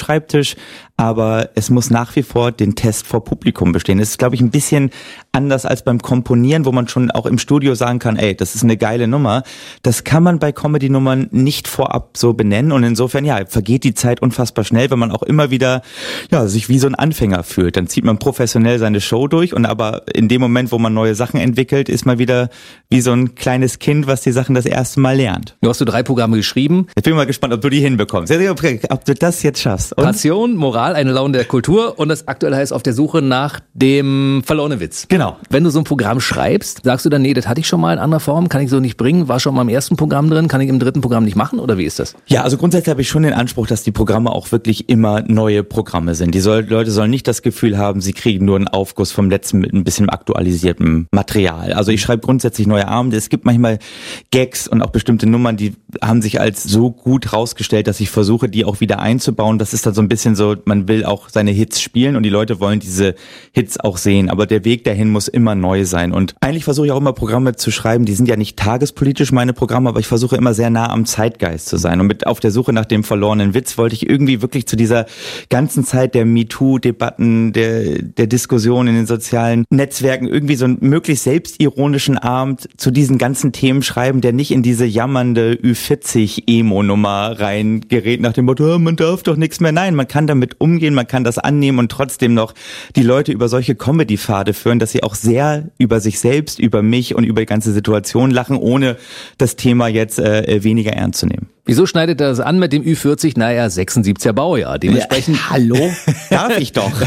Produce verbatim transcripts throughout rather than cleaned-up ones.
Schreibtisch, aber es muss nach wie vor den Test vor Publikum bestehen. Es ist, glaube ich, ein bisschen anders als beim Komponieren, wo man schon auch im Studio sagen kann, ey, das ist eine geile Nummer. Das kann man bei Comedy-Nummern nicht vorab so benennen und insofern, ja, vergeht die Zeit unfassbar schnell, wenn man auch immer wieder, ja, sich wie so ein Anfänger fühlt. Dann zieht man professionell seine Show durch und aber in dem Moment, wo man neue Sachen entwickelt, ist man wieder wie so ein kleines Kind, was die Sachen das erste Mal lernt. Du hast du drei Programme geschrieben. Ich bin mal gespannt, ob du die hinbekommst. Ob du das jetzt schaffst. Und? Passion, Moral, eine Laune der Kultur und das aktuelle heißt auf der Suche nach dem verlorenen Witz. Genau. Wenn du so ein Programm schreibst, sagst du dann, nee, das hatte ich schon mal in anderer Form, kann ich so nicht bringen, war schon mal im ersten Programm drin, kann ich im dritten Programm nicht machen oder wie ist das? Ja, also grundsätzlich habe ich schon den Anspruch, dass die Programme auch wirklich immer neue Programme sind. Die soll, Leute sollen nicht das Gefühl haben, sie kriegen nur einen Aufguss vom letzten mit ein bisschen aktualisiertem Material. Also ich schreibe grundsätzlich neue Abende. Es gibt manchmal Gags und auch bestimmte Nummern, die haben sich als so gut rausgestellt, dass ich versuche, die auch wieder einzubauen. Das ist dann so ein bisschen so, man will auch seine Hits spielen und die Leute wollen diese Hits auch sehen. Aber der Weg dahin muss immer neu sein. Und eigentlich versuche ich auch immer Programme zu schreiben, die sind ja nicht tagespolitisch meine Programme, aber ich versuche immer sehr nah am Zeitgeist zu sein. Und mit auf der Suche nach dem verlorenen Witz wollte ich irgendwie wirklich zu dieser ganzen Zeit der MeToo-Debatten, der, der Diskussion in den sozialen Netzwerken irgendwie so einen möglichst selbstironischen Abend zu diesen ganzen Themen schreiben, der nicht in diese jammernde Ü vierzig Emo-Nummer reingerät nach dem Motto, oh, man darf doch nichts mehr. Nein, man kann damit umgehen, man kann das annehmen und trotzdem noch die Leute über solche Comedy-Pfade führen, dass sie auch sehr über sich selbst, über mich und über die ganze Situation lachen, ohne das Thema jetzt äh, weniger ernst zu nehmen. Wieso schneidet er das an mit dem Ü vierzig? Naja, sechsundsiebziger Baujahr. Dementsprechend, ja, hallo? Darf ich doch.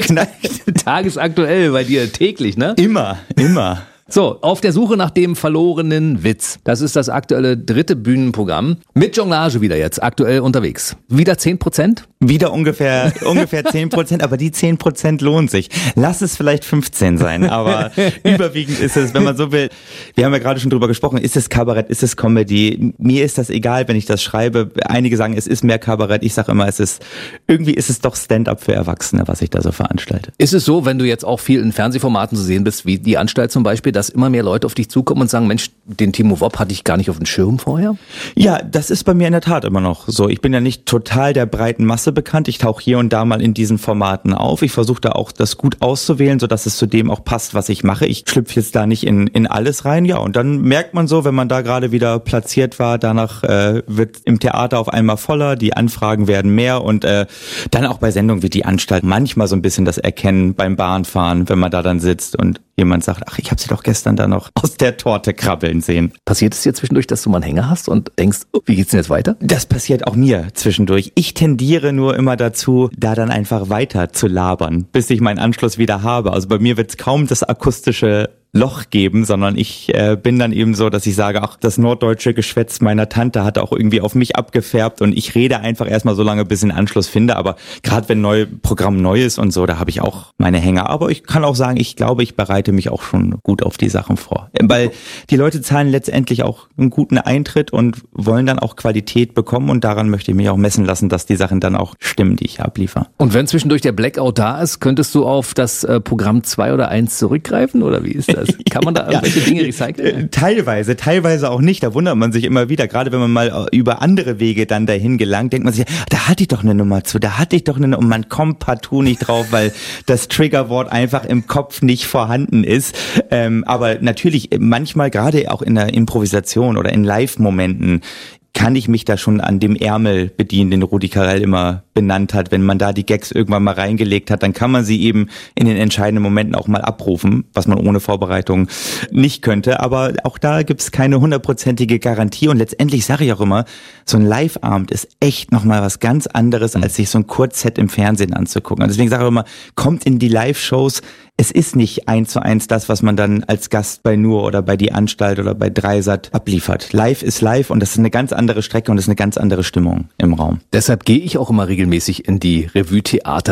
Tagesaktuell bei dir täglich, ne? Immer, immer. So, auf der Suche nach dem verlorenen Witz. Das ist das aktuelle dritte Bühnenprogramm. Mit Jonglage wieder jetzt, aktuell unterwegs. Wieder zehn Prozent? Wieder ungefähr ungefähr zehn Prozent, aber die zehn Prozent lohnt sich. Lass es vielleicht fünfzehn sein, aber überwiegend ist es, wenn man so will, wir haben ja gerade schon drüber gesprochen, ist es Kabarett, ist es Comedy? Mir ist das egal, wenn ich das schreibe. Einige sagen, es ist mehr Kabarett. Ich sage immer, es ist, irgendwie ist es doch Stand-up für Erwachsene, was ich da so veranstalte. Ist es so, wenn du jetzt auch viel in Fernsehformaten zu sehen bist, wie die Anstalt zum Beispiel, dass immer mehr Leute auf dich zukommen und sagen, Mensch, den Timo Wopp hatte ich gar nicht auf dem Schirm vorher? Ja, das ist bei mir in der Tat immer noch so. Ich bin ja nicht total der breiten Masse bekannt. Ich tauche hier und da mal in diesen Formaten auf. Ich versuche da auch das gut auszuwählen, sodass es zu dem auch passt, was ich mache. Ich schlüpfe jetzt da nicht in, in alles rein. Ja, und dann merkt man so, wenn man da gerade wieder platziert war, danach äh, wird im Theater auf einmal voller, die Anfragen werden mehr und äh, dann auch bei Sendungen wie die Anstalt manchmal so ein bisschen das Erkennen beim Bahnfahren, wenn man da dann sitzt und jemand sagt, ach, ich habe sie doch gestern da noch aus der Torte krabbeln sehen. Passiert es dir zwischendurch, dass du mal einen Hänger hast und denkst, oh, wie geht's denn jetzt weiter? Das passiert auch mir zwischendurch. Ich tendiere nur immer dazu, da dann einfach weiter zu labern, bis ich meinen Anschluss wieder habe. Also bei mir wird es kaum das akustische Loch geben, sondern ich äh, bin dann eben so, dass ich sage, ach, das norddeutsche Geschwätz meiner Tante hat auch irgendwie auf mich abgefärbt und ich rede einfach erstmal so lange, bis ich einen Anschluss finde, aber gerade wenn ein Programm neu ist und so, da habe ich auch meine Hänger, aber ich kann auch sagen, ich glaube, ich bereite mich auch schon gut auf die Sachen vor, weil die Leute zahlen letztendlich auch einen guten Eintritt und wollen dann auch Qualität bekommen und daran möchte ich mich auch messen lassen, dass die Sachen dann auch stimmen, die ich abliefere. Und wenn zwischendurch der Blackout da ist, könntest du auf das äh, Programm zwei oder eins zurückgreifen oder wie ist das? Kann man da irgendwelche ja, Dinge recyceln? Teilweise, teilweise auch nicht. Da wundert man sich immer wieder. Gerade wenn man mal über andere Wege dann dahin gelangt, denkt man sich, da hatte ich doch eine Nummer zu, da hatte ich doch eine Nummer. Und man kommt partout nicht drauf, weil das Triggerwort einfach im Kopf nicht vorhanden ist. Ähm, aber natürlich, manchmal gerade auch in der Improvisation oder in Live-Momenten kann ich mich da schon an dem Ärmel bedienen, den Rudi Carrell immer benannt hat. Wenn man da die Gags irgendwann mal reingelegt hat, dann kann man sie eben in den entscheidenden Momenten auch mal abrufen, was man ohne Vorbereitung nicht könnte. Aber auch da gibt's keine hundertprozentige Garantie. Und letztendlich sage ich auch immer, so ein Live-Abend ist echt nochmal was ganz anderes, als sich so ein Kurzset im Fernsehen anzugucken. Und deswegen sage ich auch immer, kommt in die Live-Shows. Es ist nicht eins zu eins das, was man dann als Gast bei Nur oder bei Die Anstalt oder bei Dreisat abliefert. Live ist live und das ist eine ganz andere Strecke und das ist eine ganz andere Stimmung im Raum. Deshalb gehe ich auch immer regelmäßig in die Revue Theater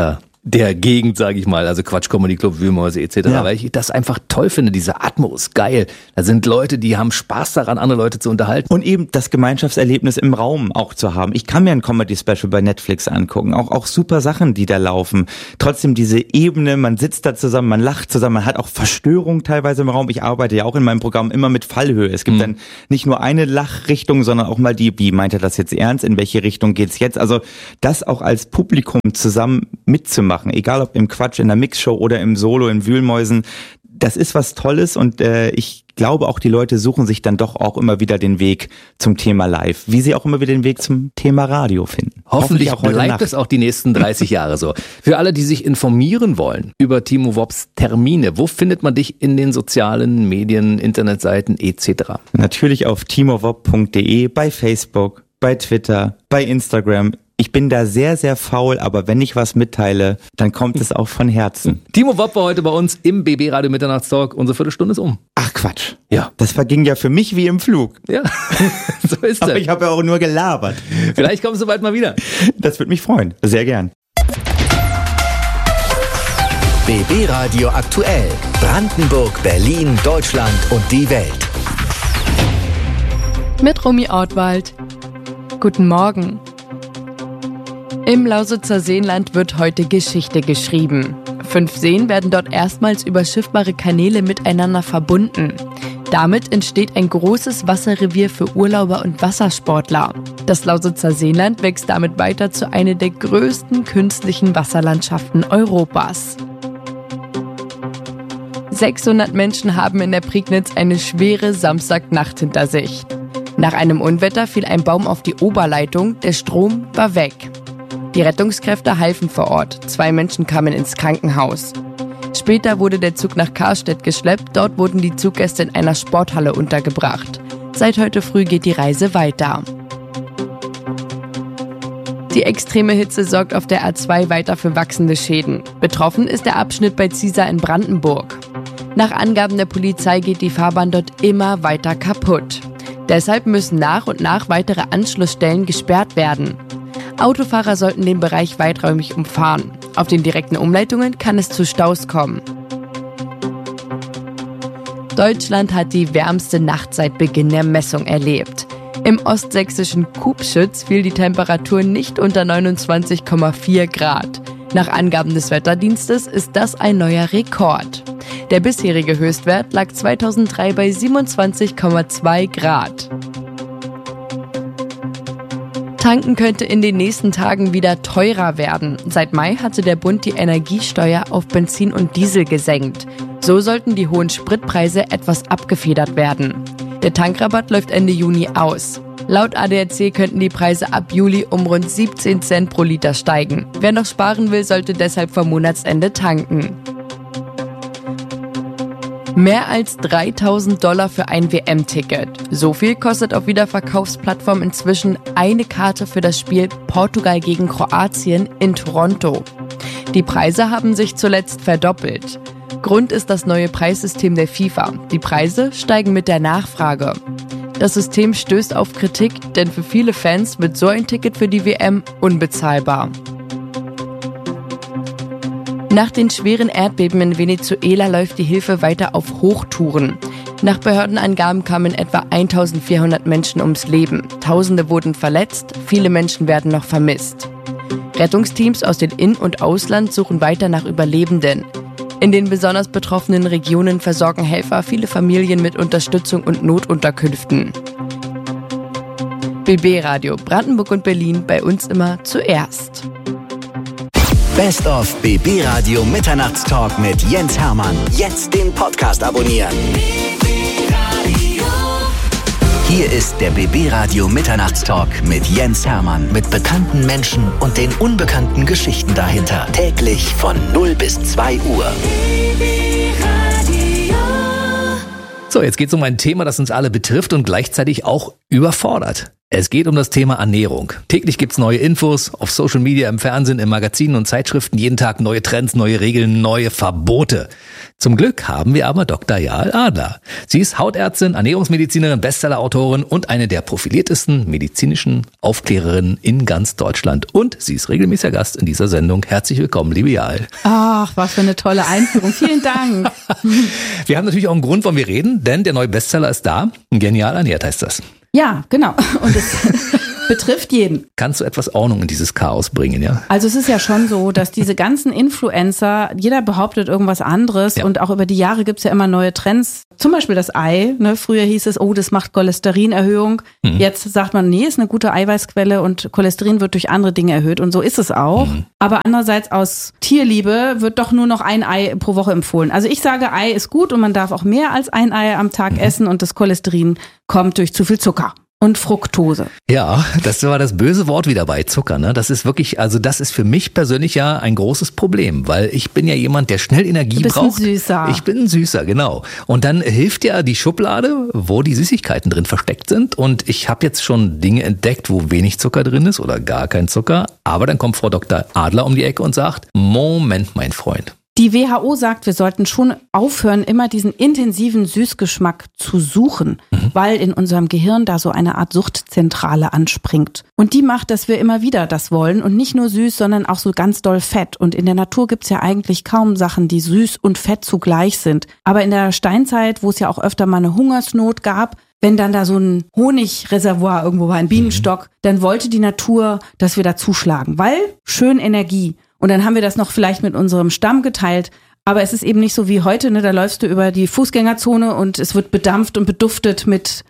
der Gegend, sage ich mal, also Quatsch Comedy Club, Wühlmäuse et cetera, Ja. weil ich das einfach toll finde, diese Atmo ist geil. Da sind Leute, die haben Spaß daran, andere Leute zu unterhalten. Und eben das Gemeinschaftserlebnis im Raum auch zu haben. Ich kann mir ein Comedy-Special bei Netflix angucken, auch, auch super Sachen, die da laufen. Trotzdem diese Ebene, man sitzt da zusammen, man lacht zusammen, man hat auch Verstörung teilweise im Raum. Ich arbeite ja auch in meinem Programm immer mit Fallhöhe. Es gibt mhm. dann nicht nur eine Lachrichtung, sondern auch mal die, wie meint er das jetzt ernst, in welche Richtung geht's jetzt? Also das auch als Publikum zusammen mitzumachen, egal ob im Quatsch, in der Mixshow oder im Solo, in Wühlmäusen, das ist was Tolles und äh, ich glaube auch, die Leute suchen sich dann doch auch immer wieder den Weg zum Thema Live, wie sie auch immer wieder den Weg zum Thema Radio finden. Hoffentlich, Hoffentlich auch heute bleibt Nacht. es auch die nächsten dreißig Jahre so. Für alle, die sich informieren wollen über Timo Wops Termine, wo findet man dich in den sozialen Medien, Internetseiten et cetera? Natürlich auf timowob punkt de, bei Facebook, bei Twitter, bei Instagram. Ich bin da sehr, sehr faul, aber wenn ich was mitteile, dann kommt es auch von Herzen. Timo Wopp war heute bei uns im B B Radio Mitternachtstalk. Unsere Viertelstunde ist um. Ach Quatsch. Ja. Das verging ja für mich wie im Flug. Ja, so ist Aber es. ich habe ja auch nur gelabert. Vielleicht kommst du bald mal wieder. Das würde mich freuen. Sehr gern. B B Radio aktuell. Brandenburg, Berlin, Deutschland und die Welt. Mit Romy Ortwald. Guten Morgen. Im Lausitzer Seenland wird heute Geschichte geschrieben. Fünf Seen werden dort erstmals über schiffbare Kanäle miteinander verbunden. Damit entsteht ein großes Wasserrevier für Urlauber und Wassersportler. Das Lausitzer Seenland wächst damit weiter zu einer der größten künstlichen Wasserlandschaften Europas. sechshundert Menschen haben in der Prignitz eine schwere Samstagnacht hinter sich. Nach einem Unwetter fiel ein Baum auf die Oberleitung, der Strom war weg. Die Rettungskräfte halfen vor Ort. Zwei Menschen kamen ins Krankenhaus. Später wurde der Zug nach Karstedt geschleppt. Dort wurden die Zuggäste in einer Sporthalle untergebracht. Seit heute früh geht die Reise weiter. Die extreme Hitze sorgt auf der A zwei weiter für wachsende Schäden. Betroffen ist der Abschnitt bei Ziesar in Brandenburg. Nach Angaben der Polizei geht die Fahrbahn dort immer weiter kaputt. Deshalb müssen nach und nach weitere Anschlussstellen gesperrt werden. Autofahrer sollten den Bereich weiträumig umfahren. Auf den direkten Umleitungen kann es zu Staus kommen. Deutschland hat die wärmste Nacht seit Beginn der Messung erlebt. Im ostsächsischen Kubschütz fiel die Temperatur nicht unter neunundzwanzig Komma vier Grad. Nach Angaben des Wetterdienstes ist das ein neuer Rekord. Der bisherige Höchstwert lag zweitausenddrei bei siebenundzwanzig Komma zwei Grad. Tanken könnte in den nächsten Tagen wieder teurer werden. Seit Mai hatte der Bund die Energiesteuer auf Benzin und Diesel gesenkt. So sollten die hohen Spritpreise etwas abgefedert werden. Der Tankrabatt läuft Ende Juni aus. Laut A D A C könnten die Preise ab Juli um rund siebzehn Cent pro Liter steigen. Wer noch sparen will, sollte deshalb vor Monatsende tanken. Mehr als dreitausend Dollar für ein W M-Ticket. So viel kostet auf Wiederverkaufsplattformen inzwischen eine Karte für das Spiel Portugal gegen Kroatien in Toronto. Die Preise haben sich zuletzt verdoppelt. Grund ist das neue Preissystem der FIFA. Die Preise steigen mit der Nachfrage. Das System stößt auf Kritik, denn für viele Fans wird so ein Ticket für die W M unbezahlbar. Nach den schweren Erdbeben in Venezuela läuft die Hilfe weiter auf Hochtouren. Nach Behördenangaben kamen etwa eintausendvierhundert Menschen ums Leben. Tausende wurden verletzt, viele Menschen werden noch vermisst. Rettungsteams aus dem In- und Ausland suchen weiter nach Überlebenden. In den besonders betroffenen Regionen versorgen Helfer viele Familien mit Unterstützung und Notunterkünften. B B Radio Brandenburg und Berlin, bei uns immer zuerst. Best of B B Radio Mitternachtstalk mit Jens Hermann. Jetzt den Podcast abonnieren. Hier ist der B B Radio Mitternachtstalk mit Jens Hermann. Mit bekannten Menschen und den unbekannten Geschichten dahinter. Täglich von null bis zwei Uhr. So, jetzt geht es um ein Thema, das uns alle betrifft und gleichzeitig auch überfordert. Es geht um das Thema Ernährung. Täglich gibt's neue Infos, auf Social Media, im Fernsehen, in Magazinen und Zeitschriften, jeden Tag neue Trends, neue Regeln, neue Verbote. Zum Glück haben wir aber Doktor Jael Adler. Sie ist Hautärztin, Ernährungsmedizinerin, Bestsellerautorin und eine der profiliertesten medizinischen Aufklärerinnen in ganz Deutschland. Und sie ist regelmäßiger Gast in dieser Sendung. Herzlich willkommen, liebe Jael. Ach, was für eine tolle Einführung. Vielen Dank. Wir haben natürlich auch einen Grund, warum wir reden, denn der neue Bestseller ist da. Genial ernährt heißt das. Ja, genau. Und es betrifft jeden. Kannst du etwas Ordnung in dieses Chaos bringen, ja? Also es ist ja schon so, dass diese ganzen Influencer, jeder behauptet irgendwas anderes Ja. und auch über die Jahre gibt's ja immer neue Trends. Zum Beispiel das Ei. Ne? Früher hieß es, oh, das macht Cholesterinerhöhung. Mhm. Jetzt sagt man, nee, ist eine gute Eiweißquelle und Cholesterin wird durch andere Dinge erhöht. Und so ist es auch. Mhm. Aber andererseits aus Tierliebe wird doch nur noch ein Ei pro Woche empfohlen. Also ich sage, Ei ist gut und man darf auch mehr als ein Ei am Tag mhm. essen und das Cholesterin kommt durch zu viel Zucker. Und Fructose. Ja, das war das böse Wort wieder bei Zucker, ne? Das ist wirklich, also das ist für mich persönlich ja ein großes Problem, weil ich bin ja jemand, der schnell Energie du bist braucht. Ein Süßer. Ich bin ein Süßer, genau. Und dann hilft ja die Schublade, wo die Süßigkeiten drin versteckt sind. Und ich habe jetzt schon Dinge entdeckt, wo wenig Zucker drin ist oder gar kein Zucker. Aber dann kommt Frau Doktor Adler um die Ecke und sagt, Moment, mein Freund. Die W H O sagt, wir sollten schon aufhören, immer diesen intensiven Süßgeschmack zu suchen, mhm. weil in unserem Gehirn da so eine Art Suchtzentrale anspringt. Und die macht, dass wir immer wieder das wollen und nicht nur süß, sondern auch so ganz doll Fett. Und in der Natur gibt's ja eigentlich kaum Sachen, die süß und fett zugleich sind. Aber in der Steinzeit, wo es ja auch öfter mal eine Hungersnot gab, wenn dann da so ein Honigreservoir irgendwo war, ein Bienenstock, mhm. dann wollte die Natur, dass wir da zuschlagen, weil schön Energie. Und dann haben wir das noch vielleicht mit unserem Stamm geteilt. Aber es ist eben nicht so wie heute, ne? Da läufst du über die Fußgängerzone und es wird bedampft und beduftet mit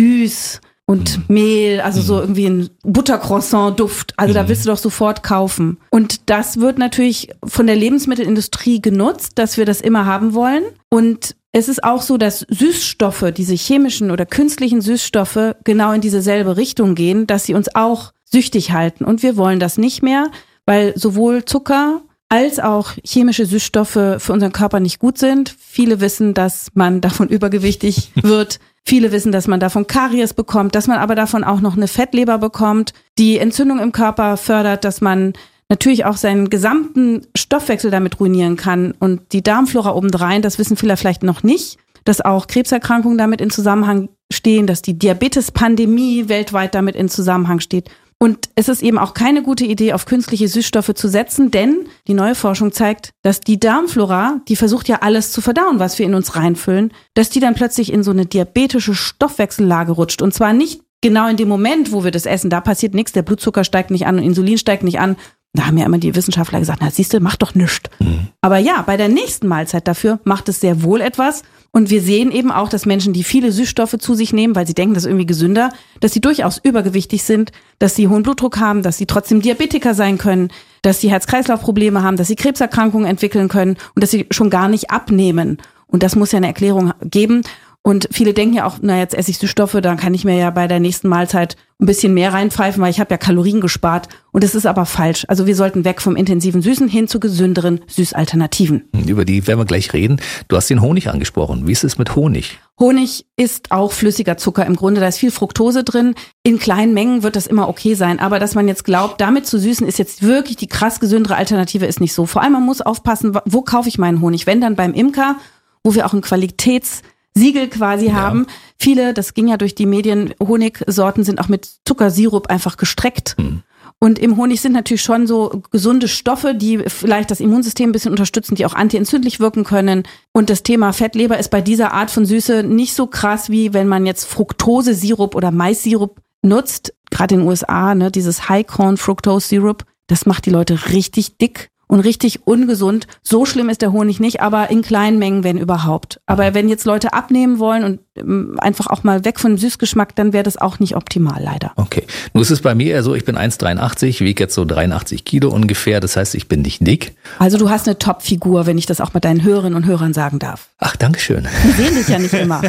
süß und mhm. Mehl, also mhm. so irgendwie ein Buttercroissant-Duft. Also mhm. da willst du doch sofort kaufen. Und das wird natürlich von der Lebensmittelindustrie genutzt, dass wir das immer haben wollen. Und es ist auch so, dass Süßstoffe, diese chemischen oder künstlichen Süßstoffe, genau in diese selbe Richtung gehen, dass sie uns auch süchtig halten. Und wir wollen das nicht mehr, weil sowohl Zucker als auch chemische Süßstoffe für unseren Körper nicht gut sind. Viele wissen, dass man davon übergewichtig wird. Viele wissen, dass man davon Karies bekommt, dass man aber davon auch noch eine Fettleber bekommt, die Entzündung im Körper fördert, dass man natürlich auch seinen gesamten Stoffwechsel damit ruinieren kann. Und die Darmflora obendrein, das wissen viele vielleicht noch nicht, dass auch Krebserkrankungen damit in Zusammenhang stehen, dass die Diabetes-Pandemie weltweit damit in Zusammenhang steht. Und es ist eben auch keine gute Idee, auf künstliche Süßstoffe zu setzen, denn die neue Forschung zeigt, dass die Darmflora, die versucht ja alles zu verdauen, was wir in uns reinfüllen, dass die dann plötzlich in so eine diabetische Stoffwechsellage rutscht. Und zwar nicht genau in dem Moment, wo wir das essen, da passiert nichts, der Blutzucker steigt nicht an und Insulin steigt nicht an. Da haben ja immer die Wissenschaftler gesagt, na siehst du, mach doch nichts. Mhm. Aber ja, bei der nächsten Mahlzeit dafür macht es sehr wohl etwas. Und wir sehen eben auch, dass Menschen, die viele Süßstoffe zu sich nehmen, weil sie denken, das ist irgendwie gesünder, dass sie durchaus übergewichtig sind, dass sie hohen Blutdruck haben, dass sie trotzdem Diabetiker sein können, dass sie Herz-Kreislauf-Probleme haben, dass sie Krebserkrankungen entwickeln können und dass sie schon gar nicht abnehmen. Und das muss ja eine Erklärung geben. Und viele denken ja auch, na jetzt esse ich Süßstoffe, dann kann ich mir ja bei der nächsten Mahlzeit ein bisschen mehr reinpfeifen, weil ich habe ja Kalorien gespart. Und das ist aber falsch. Also wir sollten weg vom intensiven Süßen hin zu gesünderen Süßalternativen. Über die werden wir gleich reden. Du hast den Honig angesprochen. Wie ist es mit Honig? Honig ist auch flüssiger Zucker im Grunde. Da ist viel Fructose drin. In kleinen Mengen wird das immer okay sein. Aber dass man jetzt glaubt, damit zu süßen ist jetzt wirklich die krass gesündere Alternative, ist nicht so. Vor allem man muss aufpassen, wo kaufe ich meinen Honig? Wenn dann beim Imker, wo wir auch ein Qualitäts Siegel quasi ja. haben. Viele, das ging ja durch die Medien, Honigsorten sind auch mit Zuckersirup einfach gestreckt. Hm. Und im Honig sind natürlich schon so gesunde Stoffe, die vielleicht das Immunsystem ein bisschen unterstützen, die auch antientzündlich wirken können. Und das Thema Fettleber ist bei dieser Art von Süße nicht so krass, wie wenn man jetzt Fructose-Sirup oder Mais-Sirup nutzt. Gerade in den U S A, ne, dieses High-Corn-Fructose-Sirup, das macht die Leute richtig dick. Und richtig ungesund. So schlimm ist der Honig nicht, aber in kleinen Mengen, wenn überhaupt. Aber wenn jetzt Leute abnehmen wollen und einfach auch mal weg von dem Süßgeschmack, dann wäre das auch nicht optimal, leider. Okay. Nun ist es bei mir eher so, ich bin eins Komma dreiundachtzig, wiege jetzt so dreiundachtzig Kilo ungefähr. Das heißt, ich bin nicht dick. Also du hast eine Top-Figur, wenn ich das auch mit deinen Hörerinnen und Hörern sagen darf. Ach, danke schön. Die sehen dich ja nicht immer.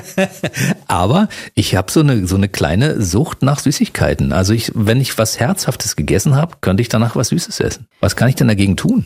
Aber ich habe so eine so eine kleine Sucht nach Süßigkeiten. Also ich, wenn ich was Herzhaftes gegessen habe, könnte ich danach was Süßes essen. Was kann ich denn dagegen tun?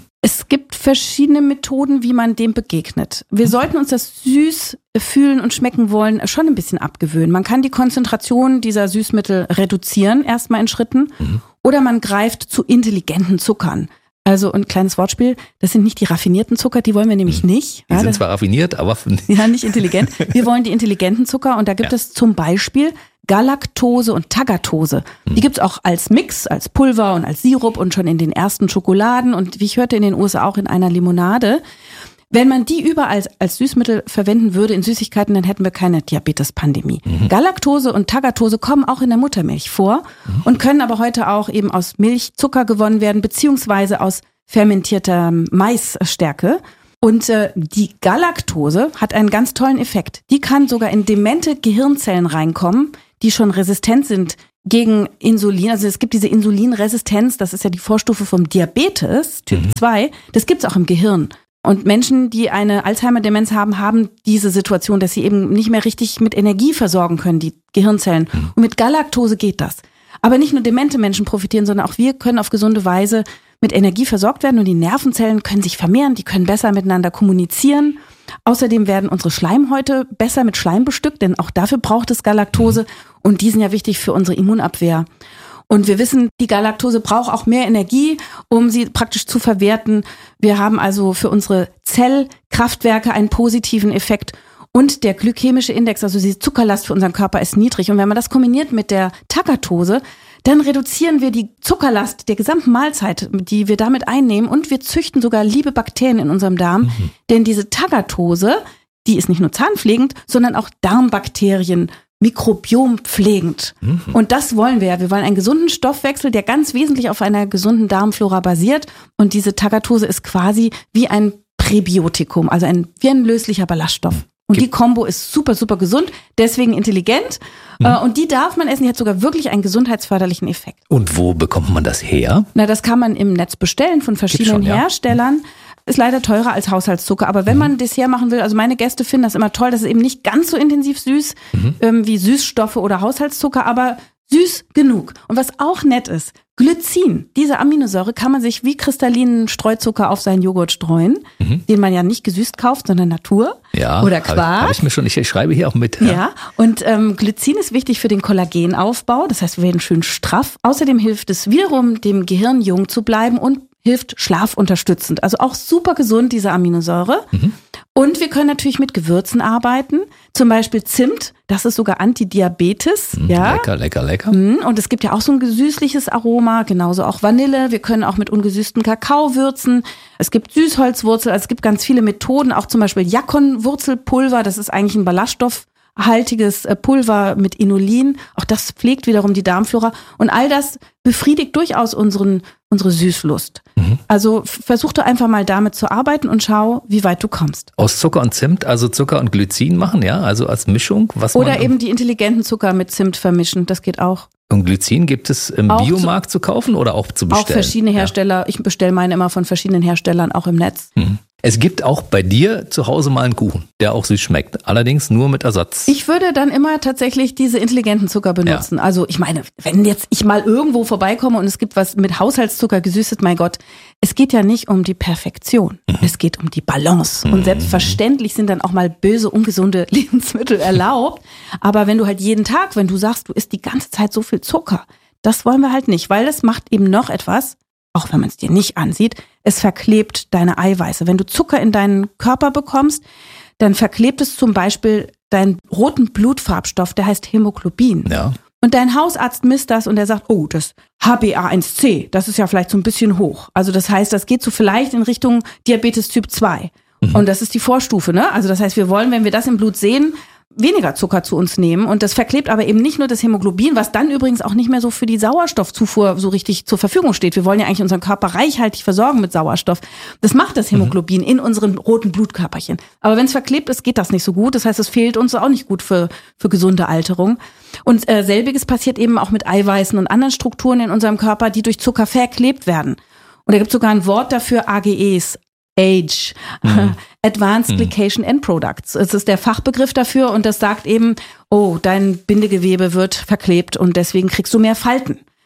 Es gibt verschiedene Methoden, wie man dem begegnet. Wir sollten uns das süß fühlen und schmecken wollen schon ein bisschen abgewöhnen. Man kann die Konzentration dieser Süßmittel reduzieren, erstmal in Schritten, mhm. oder man greift zu intelligenten Zuckern. Also ein kleines Wortspiel, das sind nicht die raffinierten Zucker, die wollen wir nämlich mhm. nicht. Die ja, sind das, zwar raffiniert, aber ja, nicht intelligent. Wir wollen die intelligenten Zucker und da gibt ja. es zum Beispiel Galaktose und Tagatose. Die gibt's auch als Mix, als Pulver und als Sirup und schon in den ersten Schokoladen und wie ich hörte in den U S A auch in einer Limonade. Wenn man die überall als Süßmittel verwenden würde in Süßigkeiten, dann hätten wir keine Diabetes-Pandemie. Mhm. Galaktose und Tagatose kommen auch in der Muttermilch vor mhm. und können aber heute auch eben aus Milchzucker gewonnen werden, beziehungsweise aus fermentierter Maisstärke. Und äh, die Galaktose hat einen ganz tollen Effekt. Die kann sogar in demente Gehirnzellen reinkommen, die schon resistent sind gegen Insulin. Also es gibt diese Insulinresistenz, das ist ja die Vorstufe vom Diabetes, Typ zwei. Das gibt's auch im Gehirn. Und Menschen, die eine Alzheimer-Demenz haben, haben diese Situation, dass sie eben nicht mehr richtig mit Energie versorgen können, die Gehirnzellen. Und mit Galaktose geht das. Aber nicht nur demente Menschen profitieren, sondern auch wir können auf gesunde Weise mit Energie versorgt werden und die Nervenzellen können sich vermehren, die können besser miteinander kommunizieren. Außerdem werden unsere Schleimhäute besser mit Schleim bestückt, denn auch dafür braucht es Galaktose und die sind ja wichtig für unsere Immunabwehr. Und wir wissen, die Galaktose braucht auch mehr Energie, um sie praktisch zu verwerten. Wir haben also für unsere Zellkraftwerke einen positiven Effekt. Und der glykämische Index, also die Zuckerlast für unseren Körper, ist niedrig. Und wenn man das kombiniert mit der Tagatose, dann reduzieren wir die Zuckerlast der gesamten Mahlzeit, die wir damit einnehmen. Und wir züchten sogar liebe Bakterien in unserem Darm. Mhm. Denn diese Tagatose, die ist nicht nur zahnpflegend, sondern auch Darmbakterien mikrobiompflegend. Mhm. Und das wollen wir ja. Wir wollen einen gesunden Stoffwechsel, der ganz wesentlich auf einer gesunden Darmflora basiert. Und diese Tagatose ist quasi wie ein Präbiotikum, also ein, wie ein löslicher Ballaststoff. Und die Kombo ist super, super gesund, deswegen intelligent. Mhm. Und die darf man essen, die hat sogar wirklich einen gesundheitsförderlichen Effekt. Und wo bekommt man das her? Na, das kann man im Netz bestellen von verschiedenen schon, Herstellern. Ja. Ist leider teurer als Haushaltszucker. Aber wenn mhm. man Dessert machen will, also meine Gäste finden das immer toll, das ist eben nicht ganz so intensiv süß mhm. ähm, wie Süßstoffe oder Haushaltszucker, aber süß genug. Und was auch nett ist, Glycin, diese Aminosäure kann man sich wie kristallinen Streuzucker auf seinen Joghurt streuen, mhm. den man ja nicht gesüßt kauft, sondern Natur ja, oder Quark. Habe hab ich mir schon, ich, ich schreibe hier auch mit. Ja, ja und ähm, Glycin ist wichtig für den Kollagenaufbau, das heißt, wir werden schön straff. Außerdem hilft es wiederum, dem Gehirn jung zu bleiben und hilft schlafunterstützend. Also auch super gesund, diese Aminosäure. Mhm. Und wir können natürlich mit Gewürzen arbeiten, zum Beispiel Zimt, das ist sogar Antidiabetes. Mhm, ja. Lecker, lecker, lecker. Und es gibt ja auch so ein süßliches Aroma, genauso auch Vanille. Wir können auch mit ungesüßten Kakao würzen. Es gibt Süßholzwurzel, also es gibt ganz viele Methoden, auch zum Beispiel Jakonwurzelpulver, das ist eigentlich ein ballaststoffhaltiges Pulver mit Inulin. Auch das pflegt wiederum die Darmflora. Und all das befriedigt durchaus unseren, unsere Süßlust. Mhm. Also versuch doch einfach mal damit zu arbeiten und schau, wie weit du kommst. Aus Zucker und Zimt, also Zucker und Glycin machen, ja? Also als Mischung? Was Oder man eben die intelligenten Zucker mit Zimt vermischen, das geht auch. Und Glycin gibt es im auch Biomarkt zu, zu kaufen oder auch zu bestellen? Auch verschiedene Hersteller. Ja. Ich bestelle meine immer von verschiedenen Herstellern, auch im Netz. Mhm. Es gibt auch bei dir zu Hause mal einen Kuchen, der auch süß schmeckt. Allerdings nur mit Ersatz. Ich würde dann immer tatsächlich diese intelligenten Zucker benutzen. Ja. Also ich meine, wenn jetzt ich mal irgendwo vorbeikomme und es gibt was mit Haushaltszucker gesüßet, mein Gott, es geht ja nicht um die Perfektion. Mhm. Es geht um die Balance. Mhm. Und selbstverständlich sind dann auch mal böse, ungesunde Lebensmittel erlaubt. Aber wenn du halt jeden Tag, wenn du sagst, du isst die ganze Zeit so viel Zucker, das wollen wir halt nicht, weil das macht eben noch etwas, auch wenn man es dir nicht ansieht, es verklebt deine Eiweiße. Wenn du Zucker in deinen Körper bekommst, dann verklebt es zum Beispiel deinen roten Blutfarbstoff, der heißt Hämoglobin. Ja. Und dein Hausarzt misst das und der sagt, oh, das H b A eins C, das ist ja vielleicht so ein bisschen hoch. Also das heißt, das geht so vielleicht in Richtung Diabetes Typ zwei. Mhm. Und das ist die Vorstufe, ne? Also das heißt, wir wollen, wenn wir das im Blut sehen, weniger Zucker zu uns nehmen und das verklebt aber eben nicht nur das Hämoglobin, was dann übrigens auch nicht mehr so für die Sauerstoffzufuhr so richtig zur Verfügung steht. Wir wollen ja eigentlich unseren Körper reichhaltig versorgen mit Sauerstoff. Das macht das Hämoglobin mhm. in unseren roten Blutkörperchen. Aber wenn es verklebt ist, geht das nicht so gut. Das heißt, es fehlt uns auch nicht gut für, für gesunde Alterung. Und äh, selbiges passiert eben auch mit Eiweißen und anderen Strukturen in unserem Körper, die durch Zucker verklebt werden. Und da gibt es sogar ein Wort dafür, A G Es. Age, mhm. Advanced mhm. Glycation End Products. Es ist der Fachbegriff dafür und das sagt eben, oh, dein Bindegewebe wird verklebt und deswegen kriegst du mehr Falten.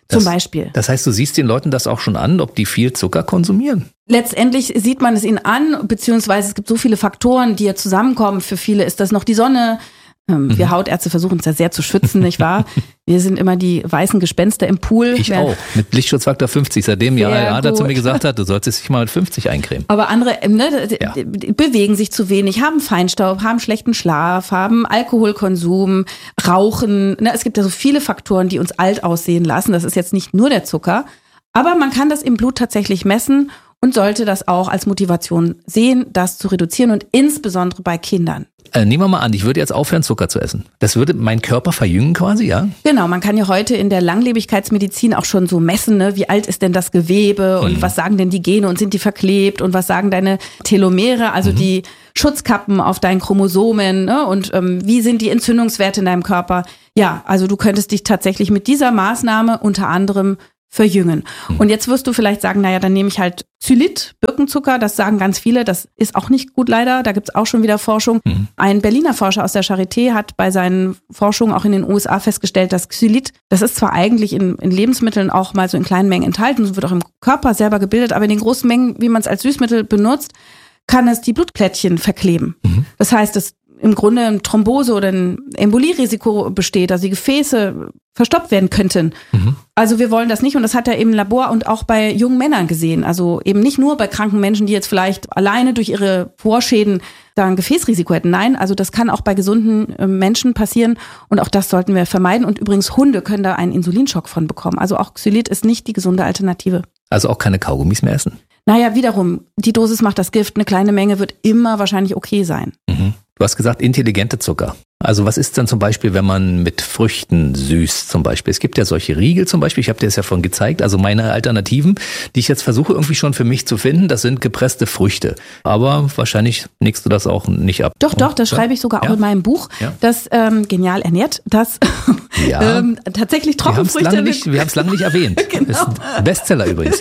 Zum Beispiel. Das heißt, du siehst den Leuten das auch schon an, ob die viel Zucker konsumieren? Letztendlich sieht man es ihnen an, beziehungsweise es gibt so viele Faktoren, die ja zusammenkommen. Für viele ist das noch die Sonne. Ähm, mhm. Wir Hautärzte versuchen uns ja sehr zu schützen, nicht wahr? Wir sind immer die weißen Gespenster im Pool. Ich Wer, auch, mit Lichtschutzfaktor fünfzig, seitdem ja Ada zu mir gesagt hat, du solltest dich mal mit fünfzig eincremen. Aber andere ne, ja. bewegen sich zu wenig, haben Feinstaub, haben schlechten Schlaf, haben Alkoholkonsum, rauchen. Ne, es gibt ja so viele Faktoren, die uns alt aussehen lassen. Das ist jetzt nicht nur der Zucker. Aber man kann das im Blut tatsächlich messen und sollte das auch als Motivation sehen, das zu reduzieren und insbesondere bei Kindern. Äh, nehmen wir mal an, ich würde jetzt aufhören, Zucker zu essen. Das würde meinen Körper verjüngen quasi, ja? Genau, man kann ja heute in der Langlebigkeitsmedizin auch schon so messen, ne? Wie alt ist denn das Gewebe und mhm. was sagen denn die Gene und sind die verklebt und was sagen deine Telomere, also mhm. die Schutzkappen auf deinen Chromosomen, ne? Und ähm, wie sind die Entzündungswerte in deinem Körper? Ja, also du könntest dich tatsächlich mit dieser Maßnahme unter anderem verjüngen. Mhm. Und jetzt wirst du vielleicht sagen, naja, dann nehme ich halt Xylit, Birkenzucker, das sagen ganz viele, das ist auch nicht gut leider, da gibt's auch schon wieder Forschung. Mhm. Ein Berliner Forscher aus der Charité hat bei seinen Forschungen auch in den U S A festgestellt, dass Xylit, das ist zwar eigentlich in, in Lebensmitteln auch mal so in kleinen Mengen enthalten, es wird auch im Körper selber gebildet, aber in den großen Mengen, wie man es als Süßmittel benutzt, kann es die Blutplättchen verkleben. Mhm. Das heißt, es im Grunde ein Thrombose oder ein Embolierisiko besteht, also die Gefäße verstopft werden könnten. Mhm. Also wir wollen das nicht und das hat er im Labor und auch bei jungen Männern gesehen. Also eben nicht nur bei kranken Menschen, die jetzt vielleicht alleine durch ihre Vorschäden da ein Gefäßrisiko hätten. Nein, also das kann auch bei gesunden Menschen passieren und auch das sollten wir vermeiden. Und übrigens Hunde können da einen Insulinschock von bekommen. Also auch Xylit ist nicht die gesunde Alternative. Also auch keine Kaugummis mehr essen? Naja, wiederum, die Dosis macht das Gift. Eine kleine Menge wird immer wahrscheinlich okay sein. Mhm. Du hast gesagt, intelligente Zucker. Also was ist dann zum Beispiel, wenn man mit Früchten süßt zum Beispiel? Es gibt ja solche Riegel zum Beispiel, ich habe dir das ja vorhin gezeigt. Also meine Alternativen, die ich jetzt versuche irgendwie schon für mich zu finden, das sind gepresste Früchte. Aber wahrscheinlich nickst du das auch nicht ab. Doch, doch, das ja? schreibe ich sogar auch ja? in meinem Buch, ja? das ähm, Genial ernährt, das ja. ähm, tatsächlich Trockenfrüchte... Wir haben es lange nicht erwähnt. Genau. Das ist ein Bestseller übrigens, ja?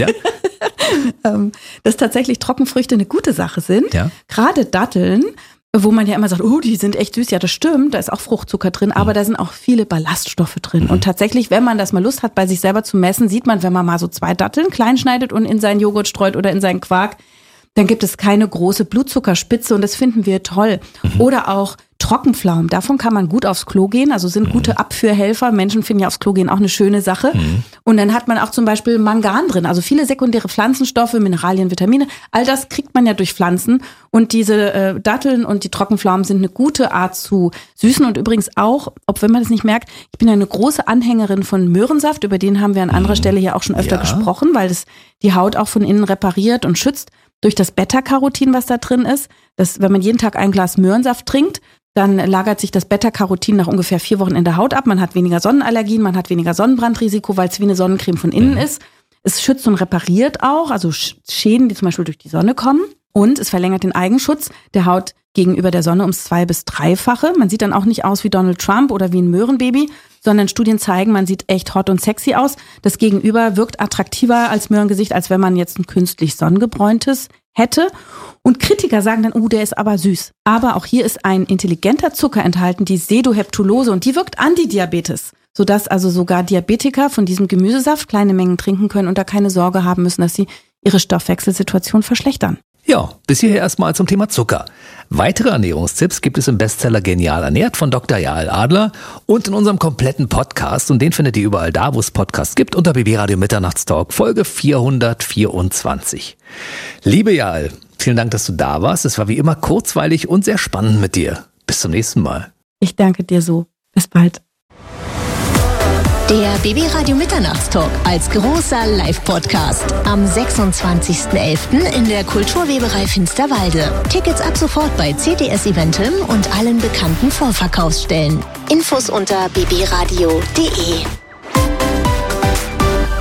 Dass tatsächlich Trockenfrüchte eine gute Sache sind. Ja? Gerade Datteln, wo man ja immer sagt, oh, die sind echt süß. Ja, das stimmt, da ist auch Fruchtzucker drin, aber mhm. da sind auch viele Ballaststoffe drin. Mhm. Und tatsächlich, wenn man das mal Lust hat, bei sich selber zu messen, sieht man, wenn man mal so zwei Datteln klein schneidet und in seinen Joghurt streut oder in seinen Quark, dann gibt es keine große Blutzuckerspitze und das finden wir toll. Mhm. Oder auch Trockenpflaumen, davon kann man gut aufs Klo gehen, also sind mhm. gute Abführhelfer. Menschen finden ja aufs Klo gehen auch eine schöne Sache. Mhm. Und dann hat man auch zum Beispiel Mangan drin, also viele sekundäre Pflanzenstoffe, Mineralien, Vitamine, all das kriegt man ja durch Pflanzen. Und diese äh, Datteln und die Trockenpflaumen sind eine gute Art zu süßen. Und übrigens auch, ob wenn man das nicht merkt, ich bin eine große Anhängerin von Möhrensaft, über den haben wir an anderer Stelle ja auch schon öfter ja. gesprochen, weil das die Haut auch von innen repariert und schützt durch das Beta-Carotin, was da drin ist. Das, wenn man jeden Tag ein Glas Möhrensaft trinkt, dann lagert sich das Beta-Carotin nach ungefähr vier Wochen in der Haut ab. Man hat weniger Sonnenallergien, man hat weniger Sonnenbrandrisiko, weil es wie eine Sonnencreme von innen mhm. ist. Es schützt und repariert auch, also Schäden, die zum Beispiel durch die Sonne kommen. Und es verlängert den Eigenschutz der Haut gegenüber der Sonne ums zwei- bis dreifache. Man sieht dann auch nicht aus wie Donald Trump oder wie ein Möhrenbaby, sondern Studien zeigen, man sieht echt hot und sexy aus. Das Gegenüber wirkt attraktiver als Möhrengesicht, als wenn man jetzt ein künstlich sonnengebräuntes hätte. Und Kritiker sagen dann, oh, der ist aber süß. Aber auch hier ist ein intelligenter Zucker enthalten, die Sedoheptulose, und die wirkt Antidiabetes, sodass also sogar Diabetiker von diesem Gemüsesaft kleine Mengen trinken können und da keine Sorge haben müssen, dass sie ihre Stoffwechselsituation verschlechtern. Ja, bis hierher erstmal zum Thema Zucker. Weitere Ernährungstipps gibt es im Bestseller Genial ernährt von Doktor Jael Adler und in unserem kompletten Podcast. Und den findet ihr überall da, wo es Podcasts gibt, unter B B Radio Mitternachtstalk, Folge vierhundertvierundzwanzig. Liebe Jael, vielen Dank, dass du da warst. Es war wie immer kurzweilig und sehr spannend mit dir. Bis zum nächsten Mal. Ich danke dir so. Bis bald. Der B B Radio Mitternachtstalk als großer Live-Podcast am sechsundzwanzigsten elften in der Kulturweberei Finsterwalde. Tickets ab sofort bei C T S Eventim und allen bekannten Vorverkaufsstellen. Infos unter b b radio punkt d e.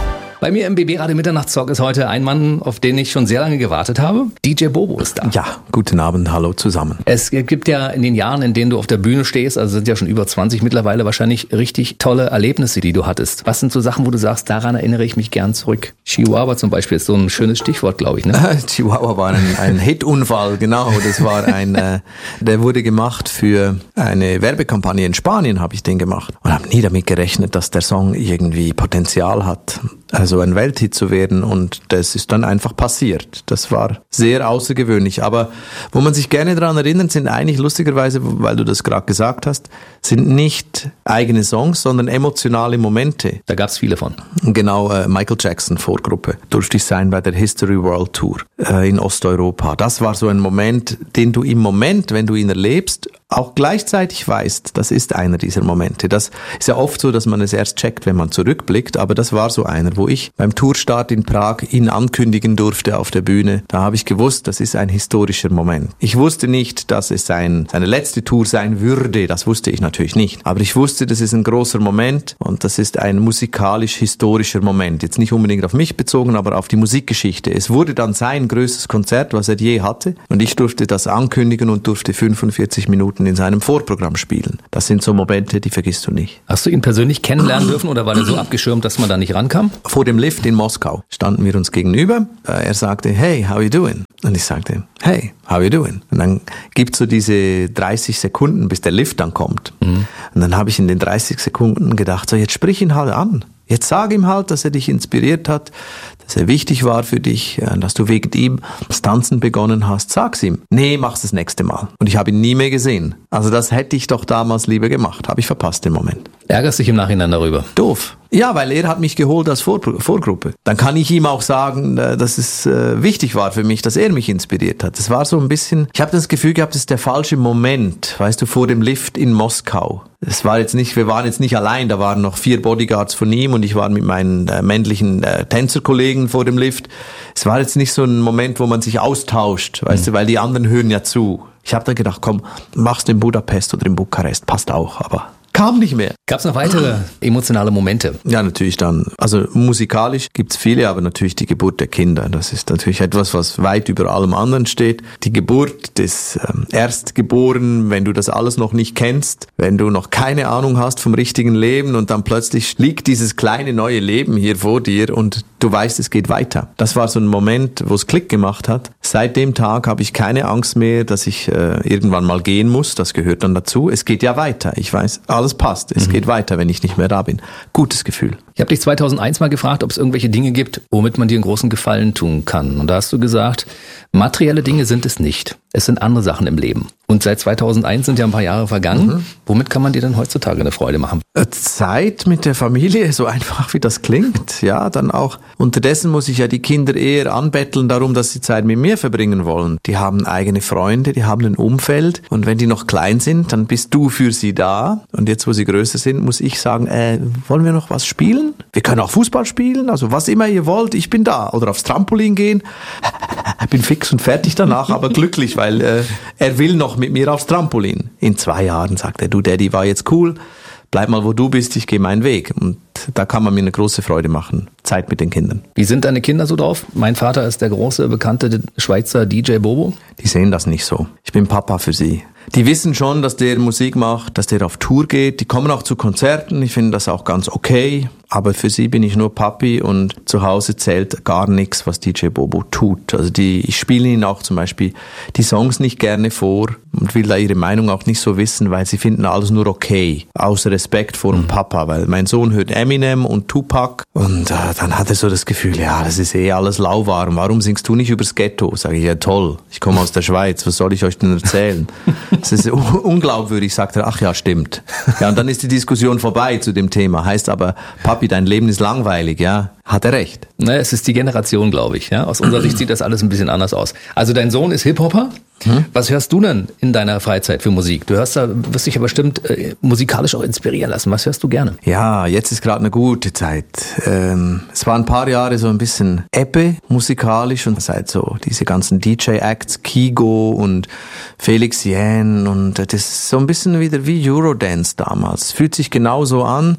Bei mir im B B Radio Mitternachtstalk ist heute ein Mann, auf den ich schon sehr lange gewartet habe. D J Bobo ist da. Ja, guten Abend, hallo zusammen. Es gibt ja in den Jahren, in denen du auf der Bühne stehst, also sind ja schon über zwanzig mittlerweile, wahrscheinlich richtig tolle Erlebnisse, die du hattest. Was sind so Sachen, wo du sagst, daran erinnere ich mich gern zurück? Chihuahua zum Beispiel ist so ein schönes Stichwort, glaube ich, ne? Chihuahua war ein, ein Hitunfall, genau. Das war ein, äh, der wurde gemacht für eine Werbekampagne in Spanien, habe ich den gemacht. Und habe nie damit gerechnet, dass der Song irgendwie Potenzial hat, also ein Welthit zu werden, und das ist dann einfach passiert. Das war sehr außergewöhnlich, aber wo man sich gerne daran erinnert, sind eigentlich lustigerweise, weil du das gerade gesagt hast, sind nicht eigene Songs, sondern emotionale Momente. Da gab's viele von. Genau, äh, Michael Jackson Vorgruppe, durfte ich sein bei der History World Tour äh, in Osteuropa. Das war so ein Moment, den du im Moment, wenn du ihn erlebst, auch gleichzeitig weißt, das ist einer dieser Momente. Das ist ja oft so, dass man es erst checkt, wenn man zurückblickt, aber das war so einer, wo ich beim Tourstart in Prag ihn ankündigen durfte auf der Bühne. Da habe ich gewusst, das ist ein historischer Moment. Ich wusste nicht, dass es sein, seine letzte Tour sein würde, das wusste ich natürlich nicht, aber ich wusste, das ist ein großer Moment und das ist ein musikalisch-historischer Moment. Jetzt nicht unbedingt auf mich bezogen, aber auf die Musikgeschichte. Es wurde dann sein größtes Konzert, was er je hatte, und ich durfte das ankündigen und durfte fünfundvierzig Minuten in seinem Vorprogramm spielen. Das sind so Momente, die vergisst du nicht. Hast du ihn persönlich kennenlernen dürfen oder war der so abgeschirmt, dass man da nicht rankam? Vor dem Lift in Moskau standen wir uns gegenüber. Er sagte, hey, how you doing? Und ich sagte, hey, how you doing? Und dann gibt's so diese dreißig Sekunden, bis der Lift dann kommt. Mhm. Und dann habe ich in den dreißig Sekunden gedacht, so jetzt sprich ihn halt an. Jetzt sag ihm halt, dass er dich inspiriert hat, dass er wichtig war für dich, dass du wegen ihm das Tanzen begonnen hast. Sag's ihm. Nee, mach's das nächste Mal. Und ich habe ihn nie mehr gesehen. Also das hätte ich doch damals lieber gemacht. Habe ich verpasst den Moment. Ärgerst dich im Nachhinein darüber? Doof. Ja, weil er hat mich geholt als Vor- Vorgruppe. Dann kann ich ihm auch sagen, dass es äh, wichtig war für mich, dass er mich inspiriert hat. Es war so ein bisschen, ich habe das Gefühl gehabt, das ist der falsche Moment, weißt du, vor dem Lift in Moskau. Es war jetzt nicht, wir waren jetzt nicht allein, da waren noch vier Bodyguards von ihm und ich war mit meinen äh, männlichen äh, Tänzerkollegen vor dem Lift. Es war jetzt nicht so ein Moment, wo man sich austauscht, weißt mhm. du, weil die anderen hören ja zu. Ich habe da gedacht, komm, mach's in Budapest oder in Bukarest, passt auch, aber kam nicht mehr. Gab es noch weitere emotionale Momente? Ja, natürlich dann. Also musikalisch gibt's viele, aber natürlich die Geburt der Kinder. Das ist natürlich etwas, was weit über allem anderen steht. Die Geburt des ähm, Erstgeborenen, wenn du das alles noch nicht kennst, wenn du noch keine Ahnung hast vom richtigen Leben und dann plötzlich liegt dieses kleine neue Leben hier vor dir und du weißt, es geht weiter. Das war so ein Moment, wo es Klick gemacht hat. Seit dem Tag habe ich keine Angst mehr, dass ich äh, irgendwann mal gehen muss. Das gehört dann dazu. Es geht ja weiter. Ich weiß, alles passt. Es mhm. geht weiter, wenn ich nicht mehr da bin. Gutes Gefühl. Ich habe dich zweitausendeins mal gefragt, ob es irgendwelche Dinge gibt, womit man dir einen großen Gefallen tun kann. Und da hast du gesagt, materielle Dinge sind es nicht. Es sind andere Sachen im Leben. Und seit zweitausendeins sind ja ein paar Jahre vergangen. Mhm. Womit kann man dir denn heutzutage eine Freude machen? Zeit mit der Familie, so einfach wie das klingt. Ja, dann auch. Unterdessen muss ich ja die Kinder eher anbetteln darum, dass sie Zeit mit mir verbringen wollen. Die haben eigene Freunde, die haben ein Umfeld. Und wenn die noch klein sind, dann bist du für sie da. Und jetzt, wo sie größer sind, muss ich sagen, äh, wollen wir noch was spielen? Wir können auch Fußball spielen, also was immer ihr wollt, ich bin da. Oder aufs Trampolin gehen. Bin fix und fertig danach, aber glücklich, weil äh, er will noch mit mir aufs Trampolin. In zwei Jahren sagt er, du Daddy, war jetzt cool, bleib mal wo du bist, ich gehe meinen Weg. Und da kann man mir eine große Freude machen, Zeit mit den Kindern. Wie sind deine Kinder so drauf? Mein Vater ist der große, bekannte Schweizer D J Bobo. Die sehen das nicht so. Ich bin Papa für sie. Die wissen schon, dass der Musik macht, dass der auf Tour geht. Die kommen auch zu Konzerten. Ich finde das auch ganz okay. Aber für sie bin ich nur Papi und zu Hause zählt gar nichts, was D J Bobo tut. Also die, ich spiele ihnen auch zum Beispiel die Songs nicht gerne vor und will da ihre Meinung auch nicht so wissen, weil sie finden alles nur okay. Außer Respekt vor dem mhm. Papa, weil mein Sohn hört Eminem und Tupac und äh, dann hat er so das Gefühl, ja, das ist eh alles lauwarm. Warum singst du nicht übers Ghetto? Sag ich, ja toll, ich komme aus der Schweiz, was soll ich euch denn erzählen? Das ist un- unglaubwürdig, sagt er, ach ja, stimmt. Ja, und dann ist die Diskussion vorbei zu dem Thema. Heißt aber, Papi, dein Leben ist langweilig, ja? Hat er recht. Ne, es ist die Generation, glaube ich. Ja? Aus unserer Sicht sieht das alles ein bisschen anders aus. Also dein Sohn ist Hip-Hopper. Hm? Was hörst du denn in deiner Freizeit für Musik? Du hörst da, wirst dich ja bestimmt äh, musikalisch auch inspirieren lassen. Was hörst du gerne? Ja, jetzt ist gerade eine gute Zeit. Ähm, es war ein paar Jahre so ein bisschen Ebbe musikalisch und seit so diese ganzen D J-Acts, Kygo und Felix Jähn und das ist so ein bisschen wieder wie Eurodance damals. Fühlt sich genauso an.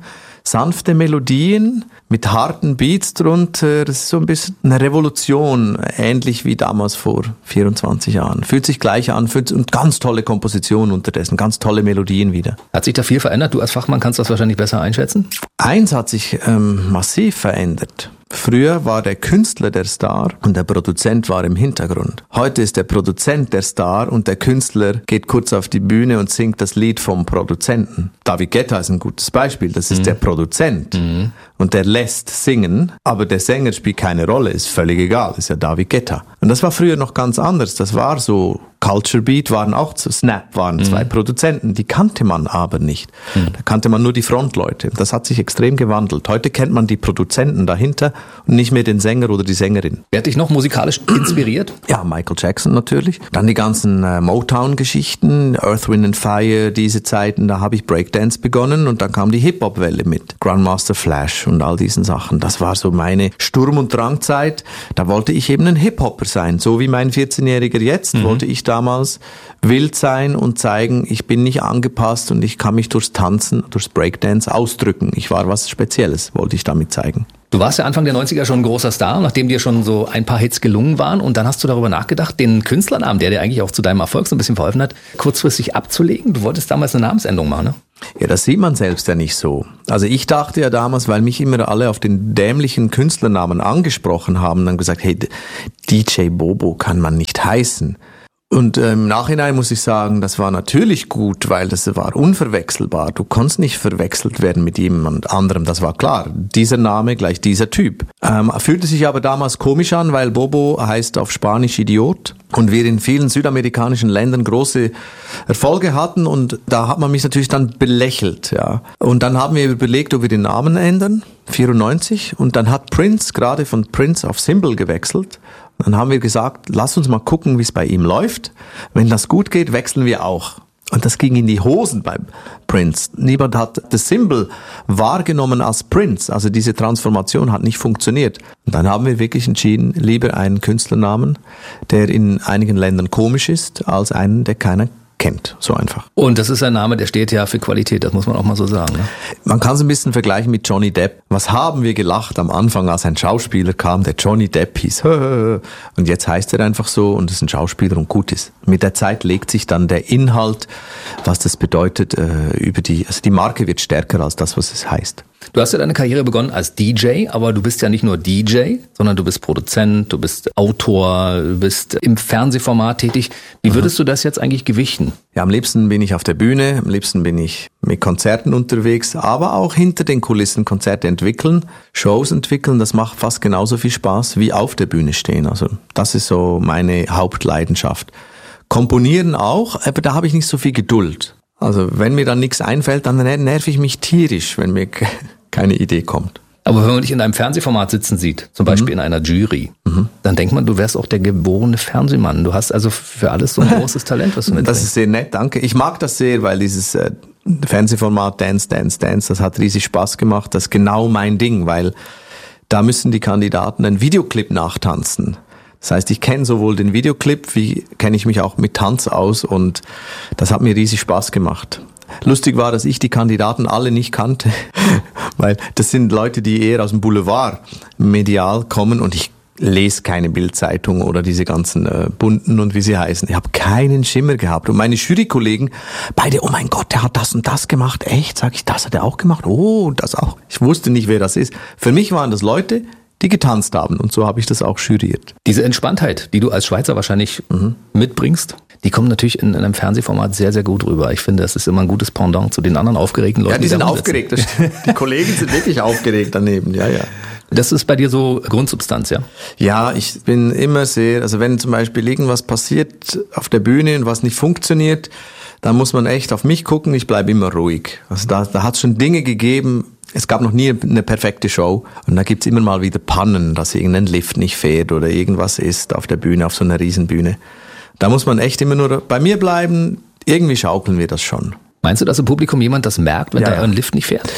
sanfte Melodien mit harten Beats drunter. Das ist so ein bisschen eine Revolution, ähnlich wie damals vor vierundzwanzig Jahren. Fühlt sich gleich an, fühlt und ganz tolle Kompositionen unterdessen, ganz tolle Melodien wieder. Hat sich da viel verändert? Du als Fachmann kannst das wahrscheinlich besser einschätzen? Eins hat sich ähm, massiv verändert. Früher war der Künstler der Star und der Produzent war im Hintergrund. Heute ist der Produzent der Star und der Künstler geht kurz auf die Bühne und singt das Lied vom Produzenten. David Guetta ist ein gutes Beispiel. Das ist mhm. der Produzent mhm. und der lässt singen, aber der Sänger spielt keine Rolle, ist völlig egal, ist ja David Guetta. Und das war früher noch ganz anders. Das war so, Culture Beat waren auch zu, Snap waren zwei mhm. Produzenten, die kannte man aber nicht. Mhm. Da kannte man nur die Frontleute. Das hat sich extrem gewandelt. Heute kennt man die Produzenten dahinter und nicht mehr den Sänger oder die Sängerin. Wer hat dich noch musikalisch inspiriert? Ja, Michael Jackson natürlich. Dann die ganzen äh, Motown-Geschichten, Earth, Wind and Fire, diese Zeiten, da habe ich Breakdance begonnen und dann kam die Hip-Hop-Welle mit Grandmaster Flash und all diesen Sachen. Das war so meine Sturm- und Drangzeit. Da wollte ich eben ein Hip-Hopper sein. So wie mein vierzehnjähriger jetzt mhm. wollte ich damals wild sein und zeigen, ich bin nicht angepasst und ich kann mich durchs Tanzen, durchs Breakdance ausdrücken. Ich war was Spezielles, wollte ich damit zeigen. Du warst ja Anfang der neunziger schon ein großer Star, nachdem dir schon so ein paar Hits gelungen waren und dann hast du darüber nachgedacht, den Künstlernamen, der dir eigentlich auch zu deinem Erfolg so ein bisschen verholfen hat, kurzfristig abzulegen. Du wolltest damals eine Namensänderung machen, ne? Ja, das sieht man selbst ja nicht so. Also ich dachte ja damals, weil mich immer alle auf den dämlichen Künstlernamen angesprochen haben, dann gesagt, hey, D J Bobo kann man nicht heißen. Und äh, im Nachhinein muss ich sagen, das war natürlich gut, weil das war unverwechselbar. Du konntest nicht verwechselt werden mit jemand anderem, das war klar. Dieser Name gleich dieser Typ. Ähm, fühlte sich aber damals komisch an, weil Bobo heißt auf Spanisch Idiot und wir in vielen südamerikanischen Ländern große Erfolge hatten und da hat man mich natürlich dann belächelt. Ja. Und dann haben wir überlegt, ob wir den Namen ändern, vierundneunzig, und dann hat Prince gerade von Prince auf Symbol gewechselt. Dann haben wir gesagt, lass uns mal gucken, wie es bei ihm läuft. Wenn das gut geht, wechseln wir auch. Und das ging in die Hosen beim Prince. Niemand hat das Symbol wahrgenommen als Prince. Also diese Transformation hat nicht funktioniert. Und dann haben wir wirklich entschieden, lieber einen Künstlernamen, der in einigen Ländern komisch ist, als einen, der keiner kennt. So einfach. Und das ist ein Name, der steht ja für Qualität, das muss man auch mal so sagen. Ne? Man kann es ein bisschen vergleichen mit Johnny Depp. Was haben wir gelacht am Anfang, als ein Schauspieler kam, der Johnny Depp hieß. Und jetzt heißt er einfach so und ist ein Schauspieler und gut ist. Mit der Zeit legt sich dann der Inhalt, was das bedeutet, über die, also die Marke wird stärker als das, was es heißt. Du hast ja deine Karriere begonnen als D J, aber du bist ja nicht nur D J, sondern du bist Produzent, du bist Autor, du bist im Fernsehformat tätig. Wie würdest du das jetzt eigentlich gewichten? Ja, am liebsten bin ich auf der Bühne, am liebsten bin ich mit Konzerten unterwegs, aber auch hinter den Kulissen Konzerte entwickeln, Shows entwickeln, das macht fast genauso viel Spaß wie auf der Bühne stehen. Also das ist so meine Hauptleidenschaft. Komponieren auch, aber da habe ich nicht so viel Geduld. Also wenn mir dann nichts einfällt, dann nerv ich mich tierisch, wenn mir keine Idee kommt. Aber wenn man dich in einem Fernsehformat sitzen sieht, zum Beispiel mhm. in einer Jury, mhm. dann denkt man, du wärst auch der geborene Fernsehmann. Du hast also für alles so ein großes Talent, was du mitbringst. Das ist sehr nett, danke. Ich mag das sehr, weil dieses äh, Fernsehformat Dance, Dance, Dance, das hat riesig Spaß gemacht. Das ist genau mein Ding, weil da müssen die Kandidaten einen Videoclip nachtanzen. Das heißt, ich kenne sowohl den Videoclip, wie kenne ich mich auch mit Tanz aus und das hat mir riesig Spaß gemacht. Lustig war, dass ich die Kandidaten alle nicht kannte, weil das sind Leute, die eher aus dem Boulevard medial kommen und ich lese keine Bildzeitung oder diese ganzen äh, bunten und wie sie heißen. Ich habe keinen Schimmer gehabt. Und meine Jurykollegen, beide, oh mein Gott, der hat das und das gemacht. Echt? Sag ich, das hat er auch gemacht? Oh, das auch. Ich wusste nicht, wer das ist. Für mich waren das Leute, die getanzt haben und so habe ich das auch juriert. Diese Entspanntheit, die du als Schweizer wahrscheinlich mhm. mitbringst, die kommt natürlich in, in einem Fernsehformat sehr, sehr gut rüber. Ich finde, das ist immer ein gutes Pendant zu den anderen aufgeregten Leuten. Ja, die, die sind aufgeregt. Die Kollegen sind wirklich aufgeregt daneben, ja, ja. Das ist bei dir so Grundsubstanz, ja? Ja, ich bin immer sehr, also wenn zum Beispiel irgendwas passiert auf der Bühne und was nicht funktioniert, dann muss man echt auf mich gucken, ich bleibe immer ruhig. Also da, da hat es schon Dinge gegeben. Es gab noch nie eine perfekte Show und da gibt's immer mal wieder Pannen, dass irgendein Lift nicht fährt oder irgendwas ist auf der Bühne, auf so einer Riesenbühne. Da muss man echt immer nur bei mir bleiben, irgendwie schaukeln wir das schon. Meinst du, dass im Publikum jemand das merkt, wenn ja, da ein Lift nicht fährt?